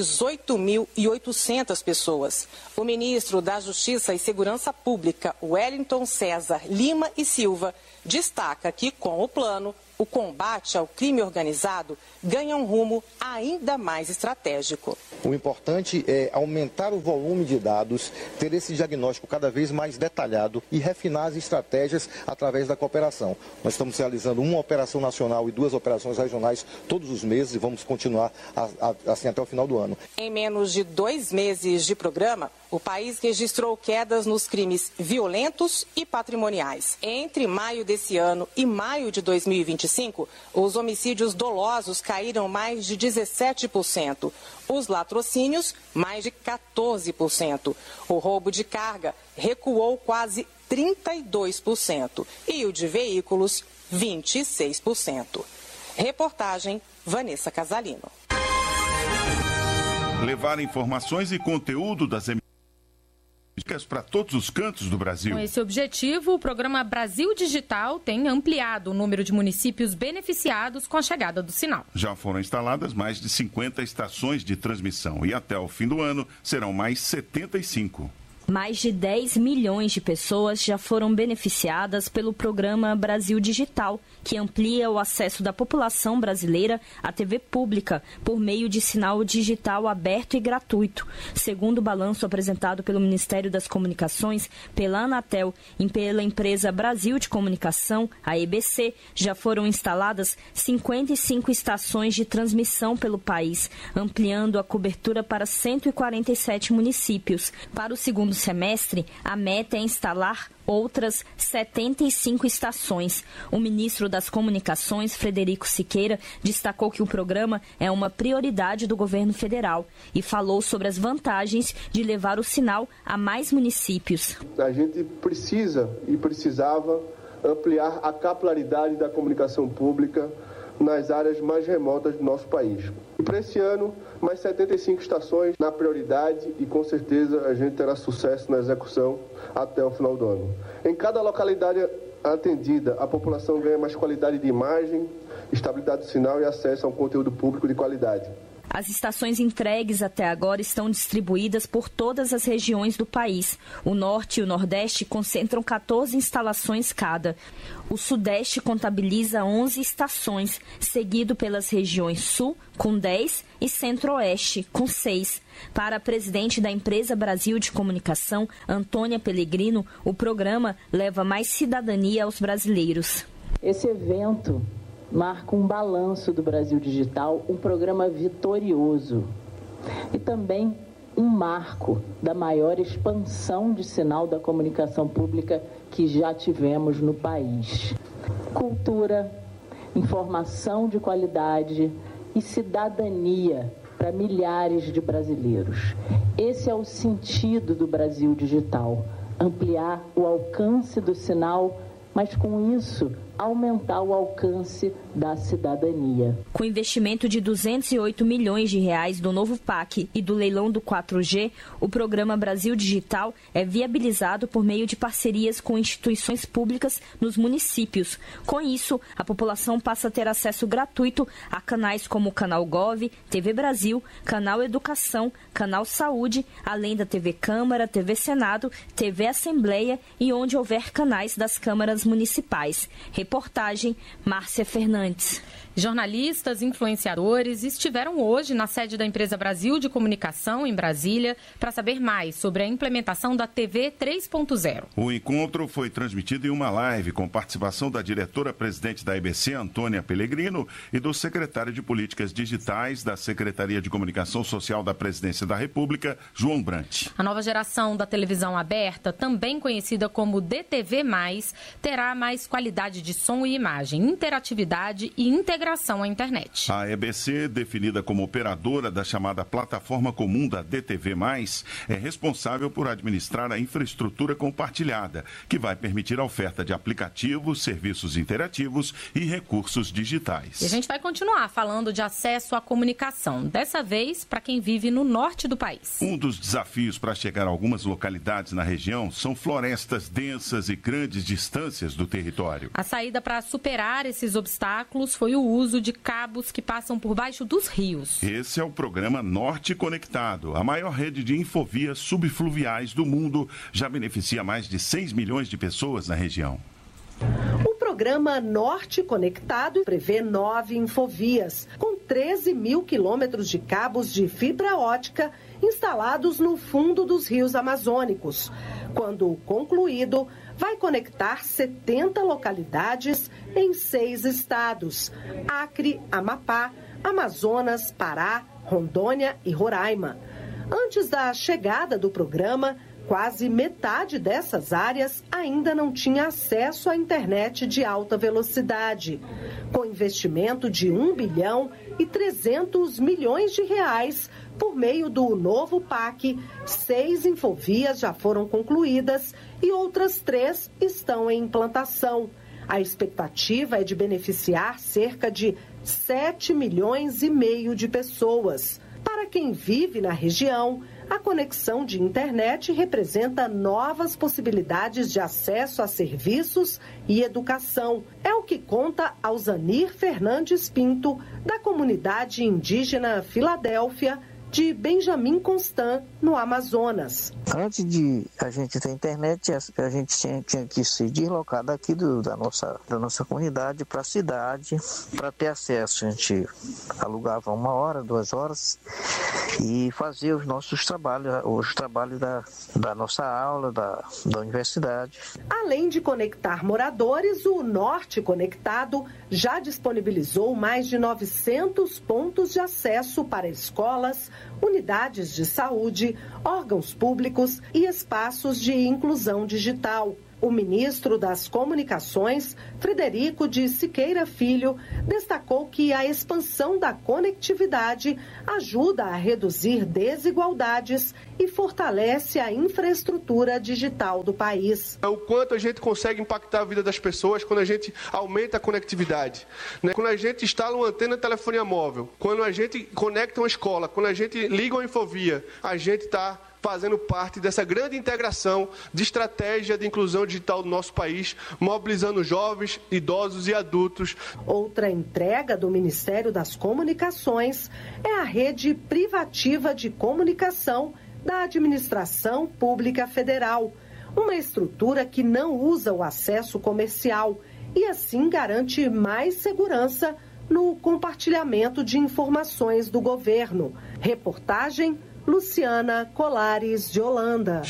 Speaker 8: 18.800 pessoas. O ministro da Justiça e Segurança Pública, Wellington César Lima e Silva, destaca que, com o plano, o combate ao crime organizado ganha um rumo ainda mais estratégico.
Speaker 18: O importante é aumentar o volume de dados, ter esse diagnóstico cada vez mais detalhado e refinar as estratégias através da cooperação. Nós estamos realizando uma operação nacional e 2 operações regionais todos os meses e vamos continuar assim até o final do ano.
Speaker 8: Em menos de 2 meses de programa, o país registrou quedas nos crimes violentos e patrimoniais. Entre maio desse ano e maio de 2025, os homicídios dolosos caíram mais de 17%. Os latrocínios, mais de 14%. O roubo de carga recuou quase 32%. E o de veículos, 26%. Reportagem Vanessa Casalino.
Speaker 6: Levar informações e conteúdo das emissões para todos os cantos do Brasil.
Speaker 7: Com esse objetivo, o programa Brasil Digital tem ampliado o número de municípios beneficiados com a chegada do sinal.
Speaker 6: Já foram instaladas mais de 50 estações de transmissão e até o fim do ano serão mais 75.
Speaker 10: Mais de 10 milhões de pessoas já foram beneficiadas pelo programa Brasil Digital, que amplia o acesso da população brasileira à TV pública por meio de sinal digital aberto e gratuito. Segundo o balanço apresentado pelo Ministério das Comunicações, pela Anatel e pela empresa Brasil de Comunicação, a EBC, já foram instaladas 55 estações de transmissão pelo país, ampliando a cobertura para 147 municípios. Para o segundo semestre, a meta é instalar outras 75 estações. O ministro das Comunicações, Frederico Siqueira, destacou que o programa é uma prioridade do governo federal e falou sobre as vantagens de levar o sinal a mais municípios.
Speaker 19: A gente precisa e precisava ampliar a capilaridade da comunicação pública nas áreas mais remotas do nosso país. E para esse ano, mais 75 estações na prioridade e com certeza a gente terá sucesso na execução até o final do ano. Em cada localidade atendida, a população ganha mais qualidade de imagem, estabilidade do sinal e acesso a um conteúdo público de qualidade.
Speaker 10: As estações entregues até agora estão distribuídas por todas as regiões do país. O Norte e o Nordeste concentram 14 instalações cada. O Sudeste contabiliza 11 estações, seguido pelas regiões Sul, com 10, e Centro-Oeste, com 6. Para a presidente da empresa Brasil de Comunicação, Antônia Pellegrino, o programa leva mais cidadania aos brasileiros.
Speaker 20: Esse evento marca um balanço do Brasil Digital, um programa vitorioso e também um marco da maior expansão de sinal da comunicação pública que já tivemos no país. Cultura, informação de qualidade e cidadania para milhares de brasileiros. Esse é o sentido do Brasil Digital, ampliar o alcance do sinal, mas com isso aumentar o alcance da cidadania.
Speaker 10: Com investimento de 208 milhões de reais do novo PAC e do leilão do 4G, o programa Brasil Digital é viabilizado por meio de parcerias com instituições públicas nos municípios. Com isso, a população passa a ter acesso gratuito a canais como o Canal Gov, TV Brasil, Canal Educação, Canal Saúde, além da TV Câmara, TV Senado, TV Assembleia e onde houver canais das câmaras municipais. Reportagem, Márcia Fernandes.
Speaker 7: Jornalistas e influenciadores estiveram hoje na sede da empresa Brasil de Comunicação, em Brasília, para saber mais sobre a implementação da TV 3.0.
Speaker 6: O encontro foi transmitido em uma live com participação da diretora-presidente da EBC, Antônia Pellegrino, e do secretário de Políticas Digitais da Secretaria de Comunicação Social da Presidência da República, João Brant.
Speaker 7: A nova geração da televisão aberta, também conhecida como DTV+, terá mais qualidade de som e imagem, interatividade e integração à internet.
Speaker 6: A EBC, definida como operadora da chamada Plataforma Comum da DTV+, é responsável por administrar a infraestrutura compartilhada, que vai permitir a oferta de aplicativos, serviços interativos e recursos digitais.
Speaker 7: E a gente vai continuar falando de acesso à comunicação, dessa vez para quem vive no norte do país.
Speaker 6: Um dos desafios para chegar a algumas localidades na região são florestas densas e grandes distâncias do território.
Speaker 7: A saída para superar esses obstáculos foi o uso de cabos que passam por baixo dos rios.
Speaker 6: Esse é o programa Norte Conectado. A maior rede de infovias subfluviais do mundo já beneficia mais de 6 milhões de pessoas na região.
Speaker 21: O programa Norte Conectado prevê 9 infovias, com 13 mil quilômetros de cabos de fibra ótica instalados no fundo dos rios amazônicos. Quando concluído, vai conectar 70 localidades em 6 estados: Acre, Amapá, Amazonas, Pará, Rondônia e Roraima. Antes da chegada do programa, quase metade dessas áreas ainda não tinha acesso à internet de alta velocidade. Com investimento de 1 bilhão e 300 milhões de reais, por meio do novo PAC, 6 infovias já foram concluídas e outras 3 estão em implantação. A expectativa é de beneficiar cerca de 7 milhões e meio de pessoas. Para quem vive na região, a conexão de internet representa novas possibilidades de acesso a serviços e educação. É o que conta Alzanir Fernandes Pinto, da comunidade indígena Filadélfia, de Benjamin Constant, no Amazonas.
Speaker 4: Antes de a gente ter internet, a gente tinha que se deslocar daqui da nossa comunidade para a cidade para ter acesso. A gente alugava 1 hora, 2 horas e fazia os nossos trabalhos, os trabalhos da nossa aula, da universidade.
Speaker 21: Além de conectar moradores, o Norte Conectado já disponibilizou mais de 900 pontos de acesso para escolas, unidades de saúde, órgãos públicos e espaços de inclusão digital. O ministro das Comunicações, Frederico de Siqueira Filho, destacou que a expansão da conectividade ajuda a reduzir desigualdades e fortalece a infraestrutura digital do país.
Speaker 19: O quanto a gente consegue impactar a vida das pessoas quando a gente aumenta a conectividade, né? Quando a gente instala uma antena de telefonia móvel, quando a gente conecta uma escola, quando a gente liga uma infovia, a gente está fazendo parte dessa grande integração de estratégia de inclusão digital do nosso país, mobilizando jovens, idosos e adultos.
Speaker 21: Outra entrega do Ministério das Comunicações é a rede privativa de comunicação da Administração Pública Federal, uma estrutura que não usa o acesso comercial e assim garante mais segurança no compartilhamento de informações do governo. Reportagem Luciana Colares, de Holanda.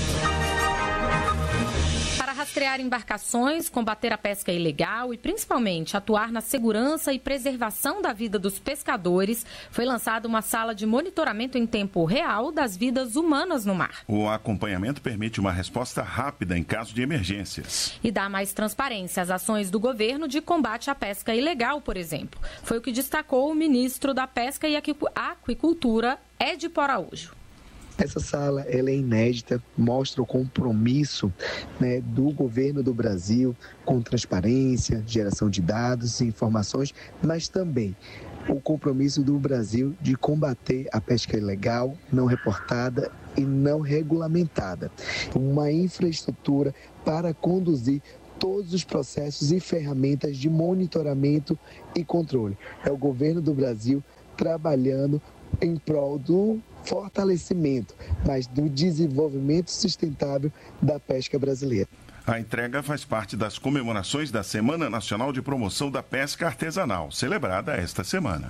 Speaker 7: Para rastrear embarcações, combater a pesca ilegal e, principalmente, atuar na segurança e preservação da vida dos pescadores, foi lançada uma sala de monitoramento em tempo real das vidas humanas no mar.
Speaker 6: O acompanhamento permite uma resposta rápida em caso de emergências.
Speaker 7: E dá mais transparência às ações do governo de combate à pesca ilegal, por exemplo. Foi o que destacou o ministro da Pesca e Aquicultura, Edipo Araújo.
Speaker 22: Essa sala ela é inédita, mostra o compromisso, né, do governo do Brasil com transparência, geração de dados e informações, mas também o compromisso do Brasil de combater a pesca ilegal, não reportada e não regulamentada. Uma infraestrutura para conduzir todos os processos e ferramentas de monitoramento e controle. É o governo do Brasil trabalhando em prol do fortalecimento, mas do desenvolvimento sustentável da pesca brasileira.
Speaker 6: A entrega faz parte das comemorações da Semana Nacional de Promoção da Pesca Artesanal, celebrada esta semana.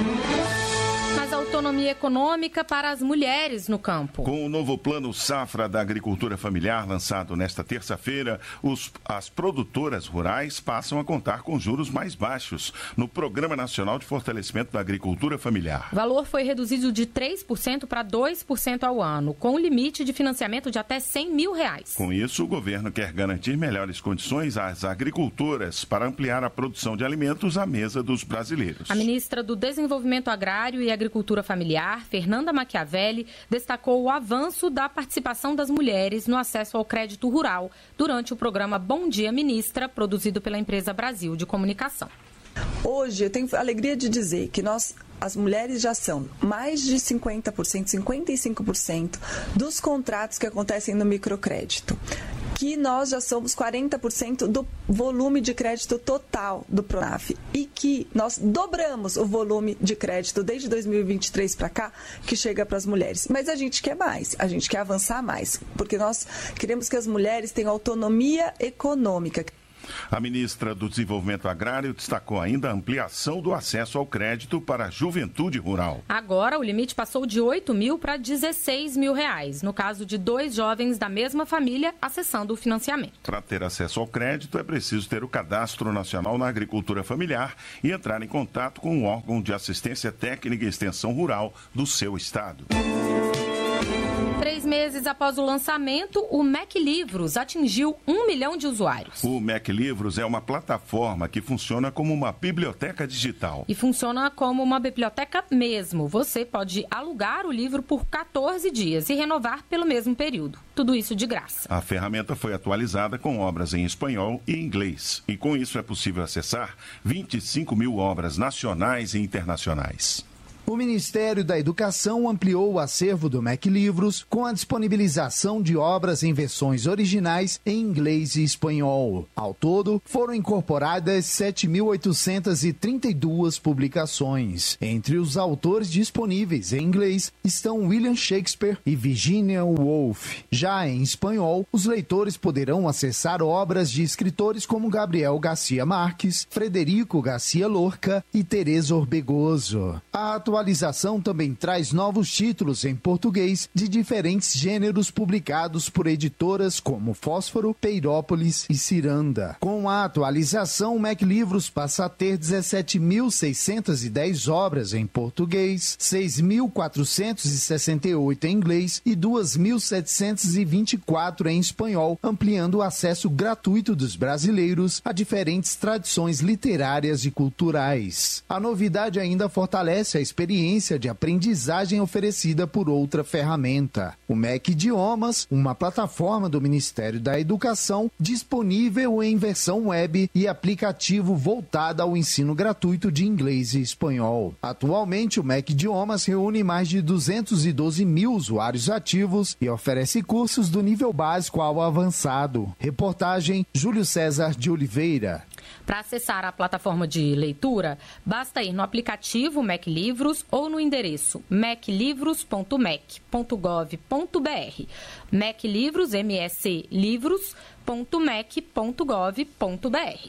Speaker 7: Mas a autonomia econômica para as mulheres no campo.
Speaker 6: Com o novo Plano Safra da Agricultura Familiar, lançado nesta terça-feira, as produtoras rurais passam a contar com juros mais baixos no Programa Nacional de Fortalecimento da Agricultura Familiar.
Speaker 7: O valor foi reduzido de 3% para 2% ao ano, com um limite de financiamento de até R$100 mil.
Speaker 6: Com isso, o governo quer garantir melhores condições às agricultoras para ampliar a produção de alimentos à mesa dos brasileiros.
Speaker 7: A ministra do Desenvolvimento Agrário e Agricultura Familiar, Fernanda Machiavelli, destacou o avanço da participação das mulheres no acesso ao crédito rural durante o programa Bom Dia Ministra, produzido pela empresa Brasil de Comunicação.
Speaker 23: Hoje eu tenho a alegria de dizer que as mulheres já são mais de 50%, 55% dos contratos que acontecem no microcrédito. Que nós já somos 40% do volume de crédito total do Pronaf e que nós dobramos o volume de crédito desde 2023 para cá que chega para as mulheres. Mas a gente quer mais, a gente quer avançar mais, porque nós queremos que as mulheres tenham autonomia econômica.
Speaker 6: A ministra do Desenvolvimento Agrário destacou ainda a ampliação do acesso ao crédito para a juventude rural.
Speaker 7: Agora, o limite passou de R$8 mil para R$16 mil, no caso de 2 jovens da mesma família acessando o financiamento.
Speaker 6: Para ter acesso ao crédito, é preciso ter o Cadastro Nacional na Agricultura Familiar e entrar em contato com o órgão de assistência técnica e extensão rural do seu estado.
Speaker 7: 3 meses após o lançamento, o Mac Livros atingiu 1 milhão de usuários.
Speaker 6: O Mac Livros é uma plataforma que funciona como uma biblioteca digital.
Speaker 7: E funciona como uma biblioteca mesmo. Você pode alugar o livro por 14 dias e renovar pelo mesmo período. Tudo isso de graça.
Speaker 6: A ferramenta foi atualizada com obras em espanhol e inglês. E com isso é possível acessar 25 mil obras nacionais e internacionais.
Speaker 1: O Ministério da Educação ampliou o acervo do MEC Livros com a disponibilização de obras em versões originais em inglês e espanhol. Ao todo, foram incorporadas 7.832 publicações. Entre os autores disponíveis em inglês estão William Shakespeare e Virginia Woolf. Já em espanhol, os leitores poderão acessar obras de escritores como Gabriel García Márquez, Frederico García Lorca e Teresa Orbegoso. A atualização também traz novos títulos em português de diferentes gêneros publicados por editoras como Fósforo, Peirópolis e Ciranda. Com a atualização, o MEC Livros passa a ter 17.610 obras em português, 6.468 em inglês e 2.724 em espanhol, ampliando o acesso gratuito dos brasileiros a diferentes tradições literárias e culturais. A novidade ainda fortalece a experiência de aprendizagem oferecida por outra ferramenta. O MEC Idiomas, uma plataforma do Ministério da Educação, disponível em versão web e aplicativo voltada ao ensino gratuito de inglês e espanhol. Atualmente, o MEC Idiomas reúne mais de 212 mil usuários ativos e oferece cursos do nível básico ao avançado. Reportagem Júlio César de Oliveira.
Speaker 7: Para acessar a plataforma de leitura, basta ir no aplicativo MEC Livros ou no endereço meclivros.mec.gov.br. MEC Livros, MSC livros.mec.gov.br.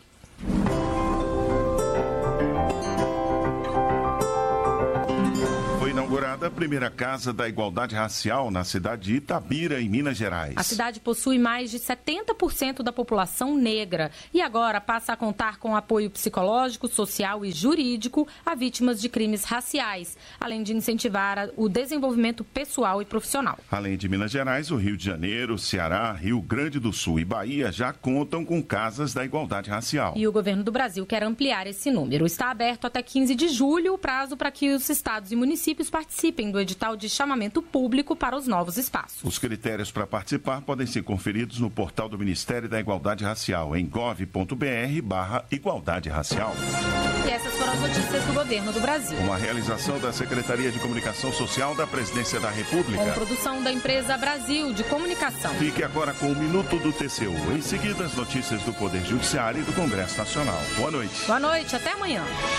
Speaker 6: Inaugurada a primeira Casa da Igualdade Racial na cidade de Itabira, em Minas Gerais.
Speaker 7: A cidade possui mais de 70% da população negra e agora passa a contar com apoio psicológico, social e jurídico a vítimas de crimes raciais, além de incentivar o desenvolvimento pessoal e profissional.
Speaker 6: Além de Minas Gerais, o Rio de Janeiro, Ceará, Rio Grande do Sul e Bahia já contam com casas da igualdade racial.
Speaker 7: E o governo do Brasil quer ampliar esse número. Está aberto até 15 de julho o prazo para que os estados e municípios participem do edital de chamamento público para os novos espaços.
Speaker 6: Os critérios para participar podem ser conferidos no portal do Ministério da Igualdade Racial, em gov.br/igualdade racial.
Speaker 7: E essas foram as notícias do governo do Brasil.
Speaker 6: Uma realização da Secretaria de Comunicação Social da Presidência da República.
Speaker 7: Com produção da empresa Brasil de Comunicação.
Speaker 6: Fique agora com o Minuto do TCU. Em seguida, as notícias do Poder Judiciário e do Congresso Nacional. Boa noite.
Speaker 7: Boa noite, até amanhã.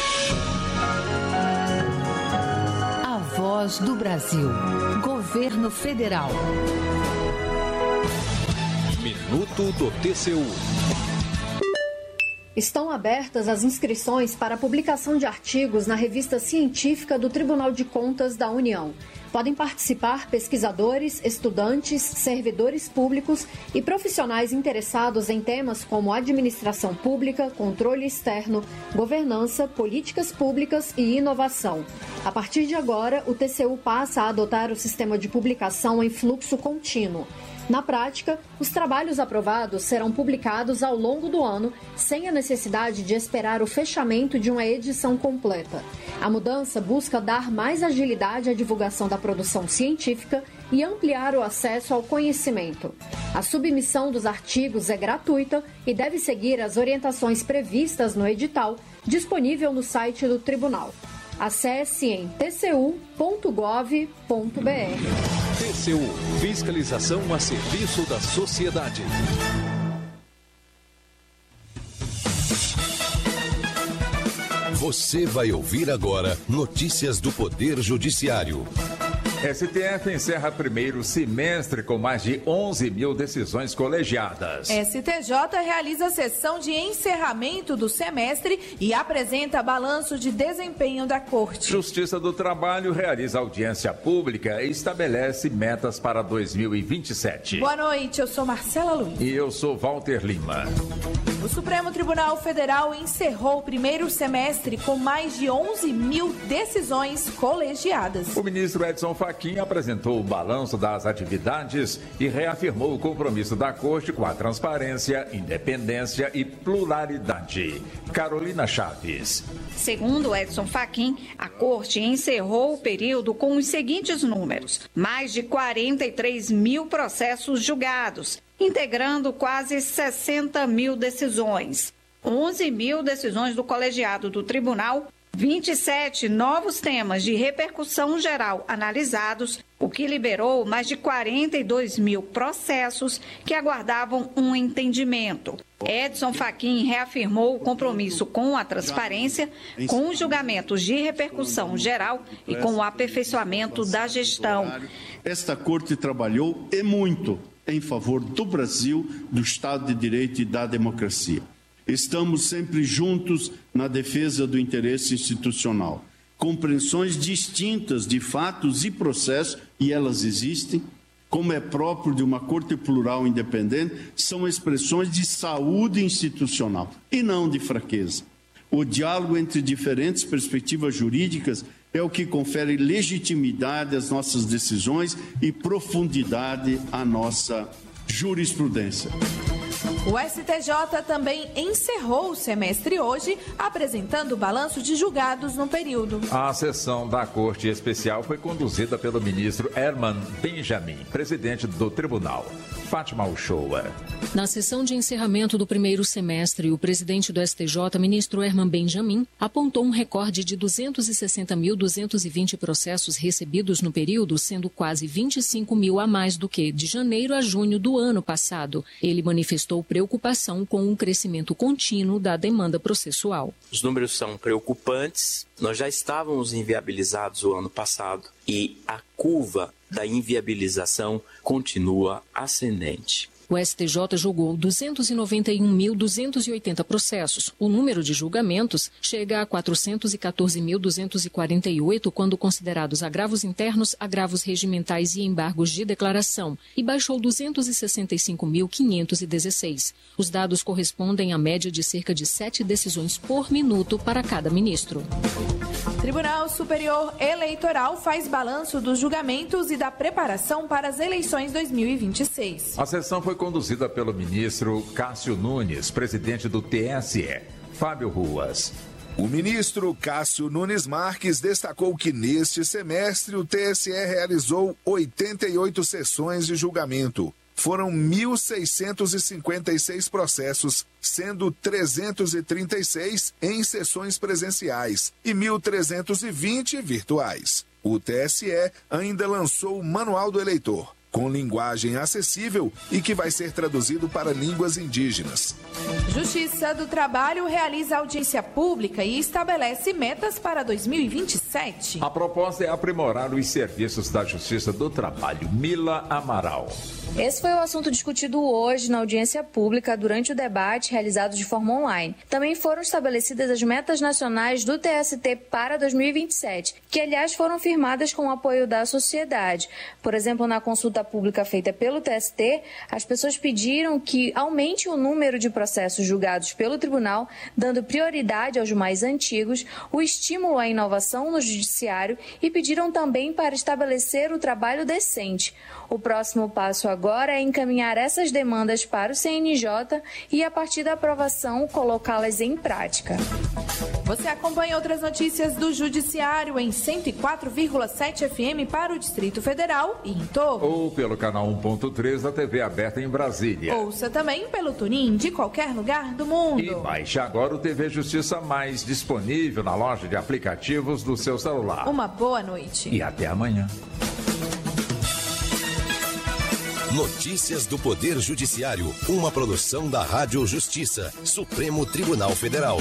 Speaker 5: Voz do Brasil. Governo Federal.
Speaker 2: Minuto do TCU.
Speaker 3: Estão abertas as inscrições para a publicação de artigos na revista científica do Tribunal de Contas da União. Podem participar pesquisadores, estudantes, servidores públicos e profissionais interessados em temas como administração pública, controle externo, governança, políticas públicas e inovação. A partir de agora, o TCU passa a adotar o sistema de publicação em fluxo contínuo. Na prática, os trabalhos aprovados serão publicados ao longo do ano, sem a necessidade de esperar o fechamento de uma edição completa. A mudança busca dar mais agilidade à divulgação da produção científica e ampliar o acesso ao conhecimento. A submissão dos artigos é gratuita e deve seguir as orientações previstas no edital, disponível no site do Tribunal. Acesse em tcu.gov.br.
Speaker 2: TCU, fiscalização a serviço da sociedade. Você vai ouvir agora notícias do Poder Judiciário.
Speaker 24: STF encerra primeiro semestre com mais de 11 mil decisões colegiadas.
Speaker 25: STJ realiza sessão de encerramento do semestre e apresenta balanço de desempenho da Corte.
Speaker 24: Justiça do Trabalho realiza audiência pública e estabelece metas para 2027.
Speaker 25: Boa noite, eu sou Marcela Luiz.
Speaker 24: E eu sou Walter Lima.
Speaker 25: O Supremo Tribunal Federal encerrou o primeiro semestre com mais de 11 mil decisões colegiadas.
Speaker 24: O ministro Edson Fachin apresentou o balanço das atividades e reafirmou o compromisso da Corte com a transparência, independência e pluralidade. Carolina Chaves.
Speaker 26: Segundo Edson Fachin, a Corte encerrou o período com os seguintes números: mais de 43 mil processos julgados, integrando quase 60 mil decisões, 11 mil decisões do colegiado do tribunal, 27 novos temas de repercussão geral analisados, o que liberou mais de 42 mil processos que aguardavam um entendimento. Edson Fachin reafirmou o compromisso com a transparência, com os julgamentos de repercussão geral e com o aperfeiçoamento da gestão.
Speaker 11: Esta Corte trabalhou e muito em favor do Brasil, do Estado de Direito e da democracia. Estamos sempre juntos na defesa do interesse institucional. Compreensões distintas de fatos e processos, e elas existem, como é próprio de uma corte plural independente, são expressões de saúde institucional e não de fraqueza. O diálogo entre diferentes perspectivas jurídicas é o que confere legitimidade às nossas decisões e profundidade à nossa jurisprudência.
Speaker 25: O STJ também encerrou o semestre hoje, apresentando o balanço de julgados no período.
Speaker 24: A sessão da Corte Especial foi conduzida pelo ministro Herman Benjamin, presidente do tribunal. Fátima Uchoa.
Speaker 12: Na sessão de encerramento do primeiro semestre, o presidente do STJ, ministro Herman Benjamin, apontou um recorde de 260.220 processos recebidos no período, sendo quase 25 mil a mais do que de janeiro a junho do ano passado. Ele manifestou preocupação com o crescimento contínuo da demanda processual.
Speaker 13: Os números são preocupantes. Nós já estávamos inviabilizados o ano passado e a curva da inviabilização continua ascendente.
Speaker 12: O STJ julgou 291.280 processos. O número de julgamentos chega a 414.248 quando considerados agravos internos, agravos regimentais e embargos de declaração, e baixou 265.516. Os dados correspondem à média de cerca de 7 decisões por minuto para cada ministro.
Speaker 25: Tribunal Superior Eleitoral faz balanço dos julgamentos e da preparação para as eleições 2026.
Speaker 24: A sessão foi conduzida pelo ministro Cássio Nunes, presidente do TSE. Fábio Ruas.
Speaker 14: O ministro Cássio Nunes Marques destacou que neste semestre o TSE realizou 88 sessões de julgamento. Foram 1.656 processos, sendo 336 em sessões presenciais e 1.320 virtuais. O TSE ainda lançou o Manual do Eleitor, com linguagem acessível e que vai ser traduzido para línguas indígenas.
Speaker 25: Justiça do Trabalho realiza audiência pública e estabelece metas para 2027.
Speaker 24: A proposta é aprimorar os serviços da Justiça do Trabalho. Mila Amaral.
Speaker 15: Esse foi o assunto discutido hoje na audiência pública durante o debate realizado de forma online. Também foram estabelecidas as metas nacionais do TST para 2027, que, aliás, foram firmadas com o apoio da sociedade. Por exemplo, na consulta pública feita pelo TST, as pessoas pediram que aumente o número de processos julgados pelo tribunal, dando prioridade aos mais antigos, o estímulo à inovação no judiciário e pediram também para estabelecer o trabalho decente. O próximo passo agora é encaminhar essas demandas para o CNJ e, a partir da aprovação, colocá-las em prática.
Speaker 25: Você acompanha outras notícias do Judiciário em 104,7 FM para o Distrito Federal e em torno.
Speaker 24: Ou pelo canal 1.3 da TV aberta em Brasília.
Speaker 25: Ouça também pelo TuneIn de qualquer lugar do mundo.
Speaker 24: E baixe agora o TV Justiça Mais, disponível na loja de aplicativos do seu celular.
Speaker 25: Uma boa noite.
Speaker 24: E até amanhã.
Speaker 2: Notícias do Poder Judiciário, uma produção da Rádio Justiça, Supremo Tribunal Federal.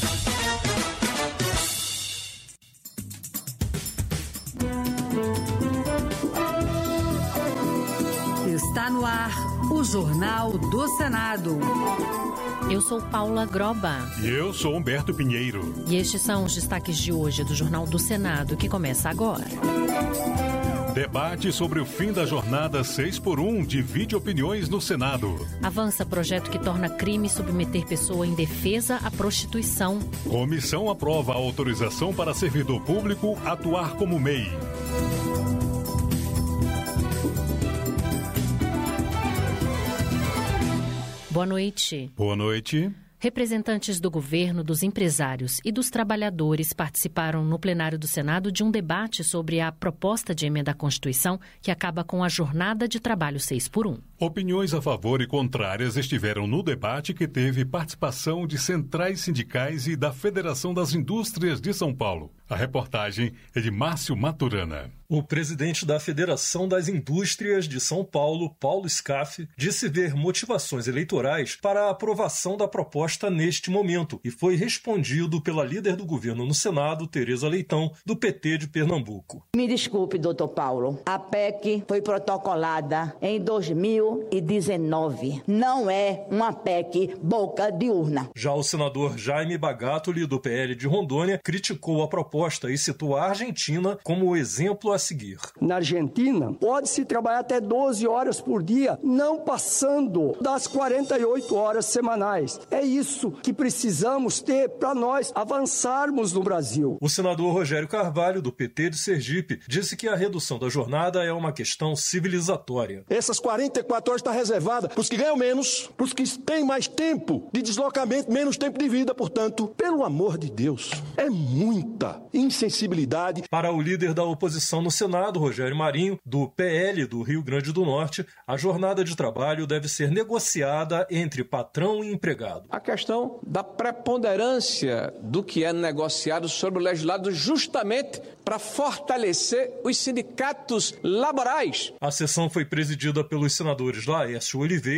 Speaker 5: Está no ar o Jornal do Senado.
Speaker 7: Eu sou Paula Groba.
Speaker 16: E eu sou Humberto Pinheiro.
Speaker 7: E estes são os destaques de hoje do Jornal do Senado, que começa agora.
Speaker 16: Debate sobre o fim da jornada 6x1 divide opiniões no Senado.
Speaker 7: Avança projeto que torna crime submeter pessoa indefesa à prostituição.
Speaker 16: Comissão aprova a autorização para servidor público atuar como MEI.
Speaker 7: Boa noite.
Speaker 16: Boa noite.
Speaker 7: Representantes do governo, dos empresários e dos trabalhadores participaram no plenário do Senado de um debate sobre a proposta de emenda à Constituição que acaba com a jornada de trabalho 6x1.
Speaker 16: Opiniões a favor e contrárias estiveram no debate que teve participação de centrais sindicais e da Federação das Indústrias de São Paulo. A reportagem é de Márcio Maturana.
Speaker 8: O presidente da Federação das Indústrias de São Paulo, Paulo Scaff, disse ver motivações eleitorais para a aprovação da proposta neste momento e foi respondido pela líder do governo no Senado, Tereza Leitão, do PT de Pernambuco.
Speaker 9: Me desculpe, doutor Paulo, a PEC foi protocolada em 2019. Não é uma PEC boca de urna.
Speaker 8: Já o senador Jaime Bagatoli, do PL de Rondônia, criticou a proposta e citou a Argentina como exemplo a seguir.
Speaker 10: Na Argentina, pode-se trabalhar até 12 horas por dia, não passando das 48 horas semanais. É isso que precisamos ter para nós avançarmos no Brasil.
Speaker 8: O senador Rogério Carvalho, do PT de Sergipe, disse que a redução da jornada é uma questão civilizatória.
Speaker 17: Essas 44 horas está reservada para os que ganham menos, para os que têm mais tempo de deslocamento, menos tempo de vida, portanto, pelo amor de Deus, é muita insensibilidade.
Speaker 8: Para o líder da oposição no Senado, Rogério Marinho, do PL do Rio Grande do Norte, a jornada de trabalho deve ser negociada entre patrão e empregado.
Speaker 18: A questão da preponderância do que é negociado sobre o legislado justamente para fortalecer os sindicatos laborais.
Speaker 8: A sessão foi presidida pelos senadores Laércio Oliveira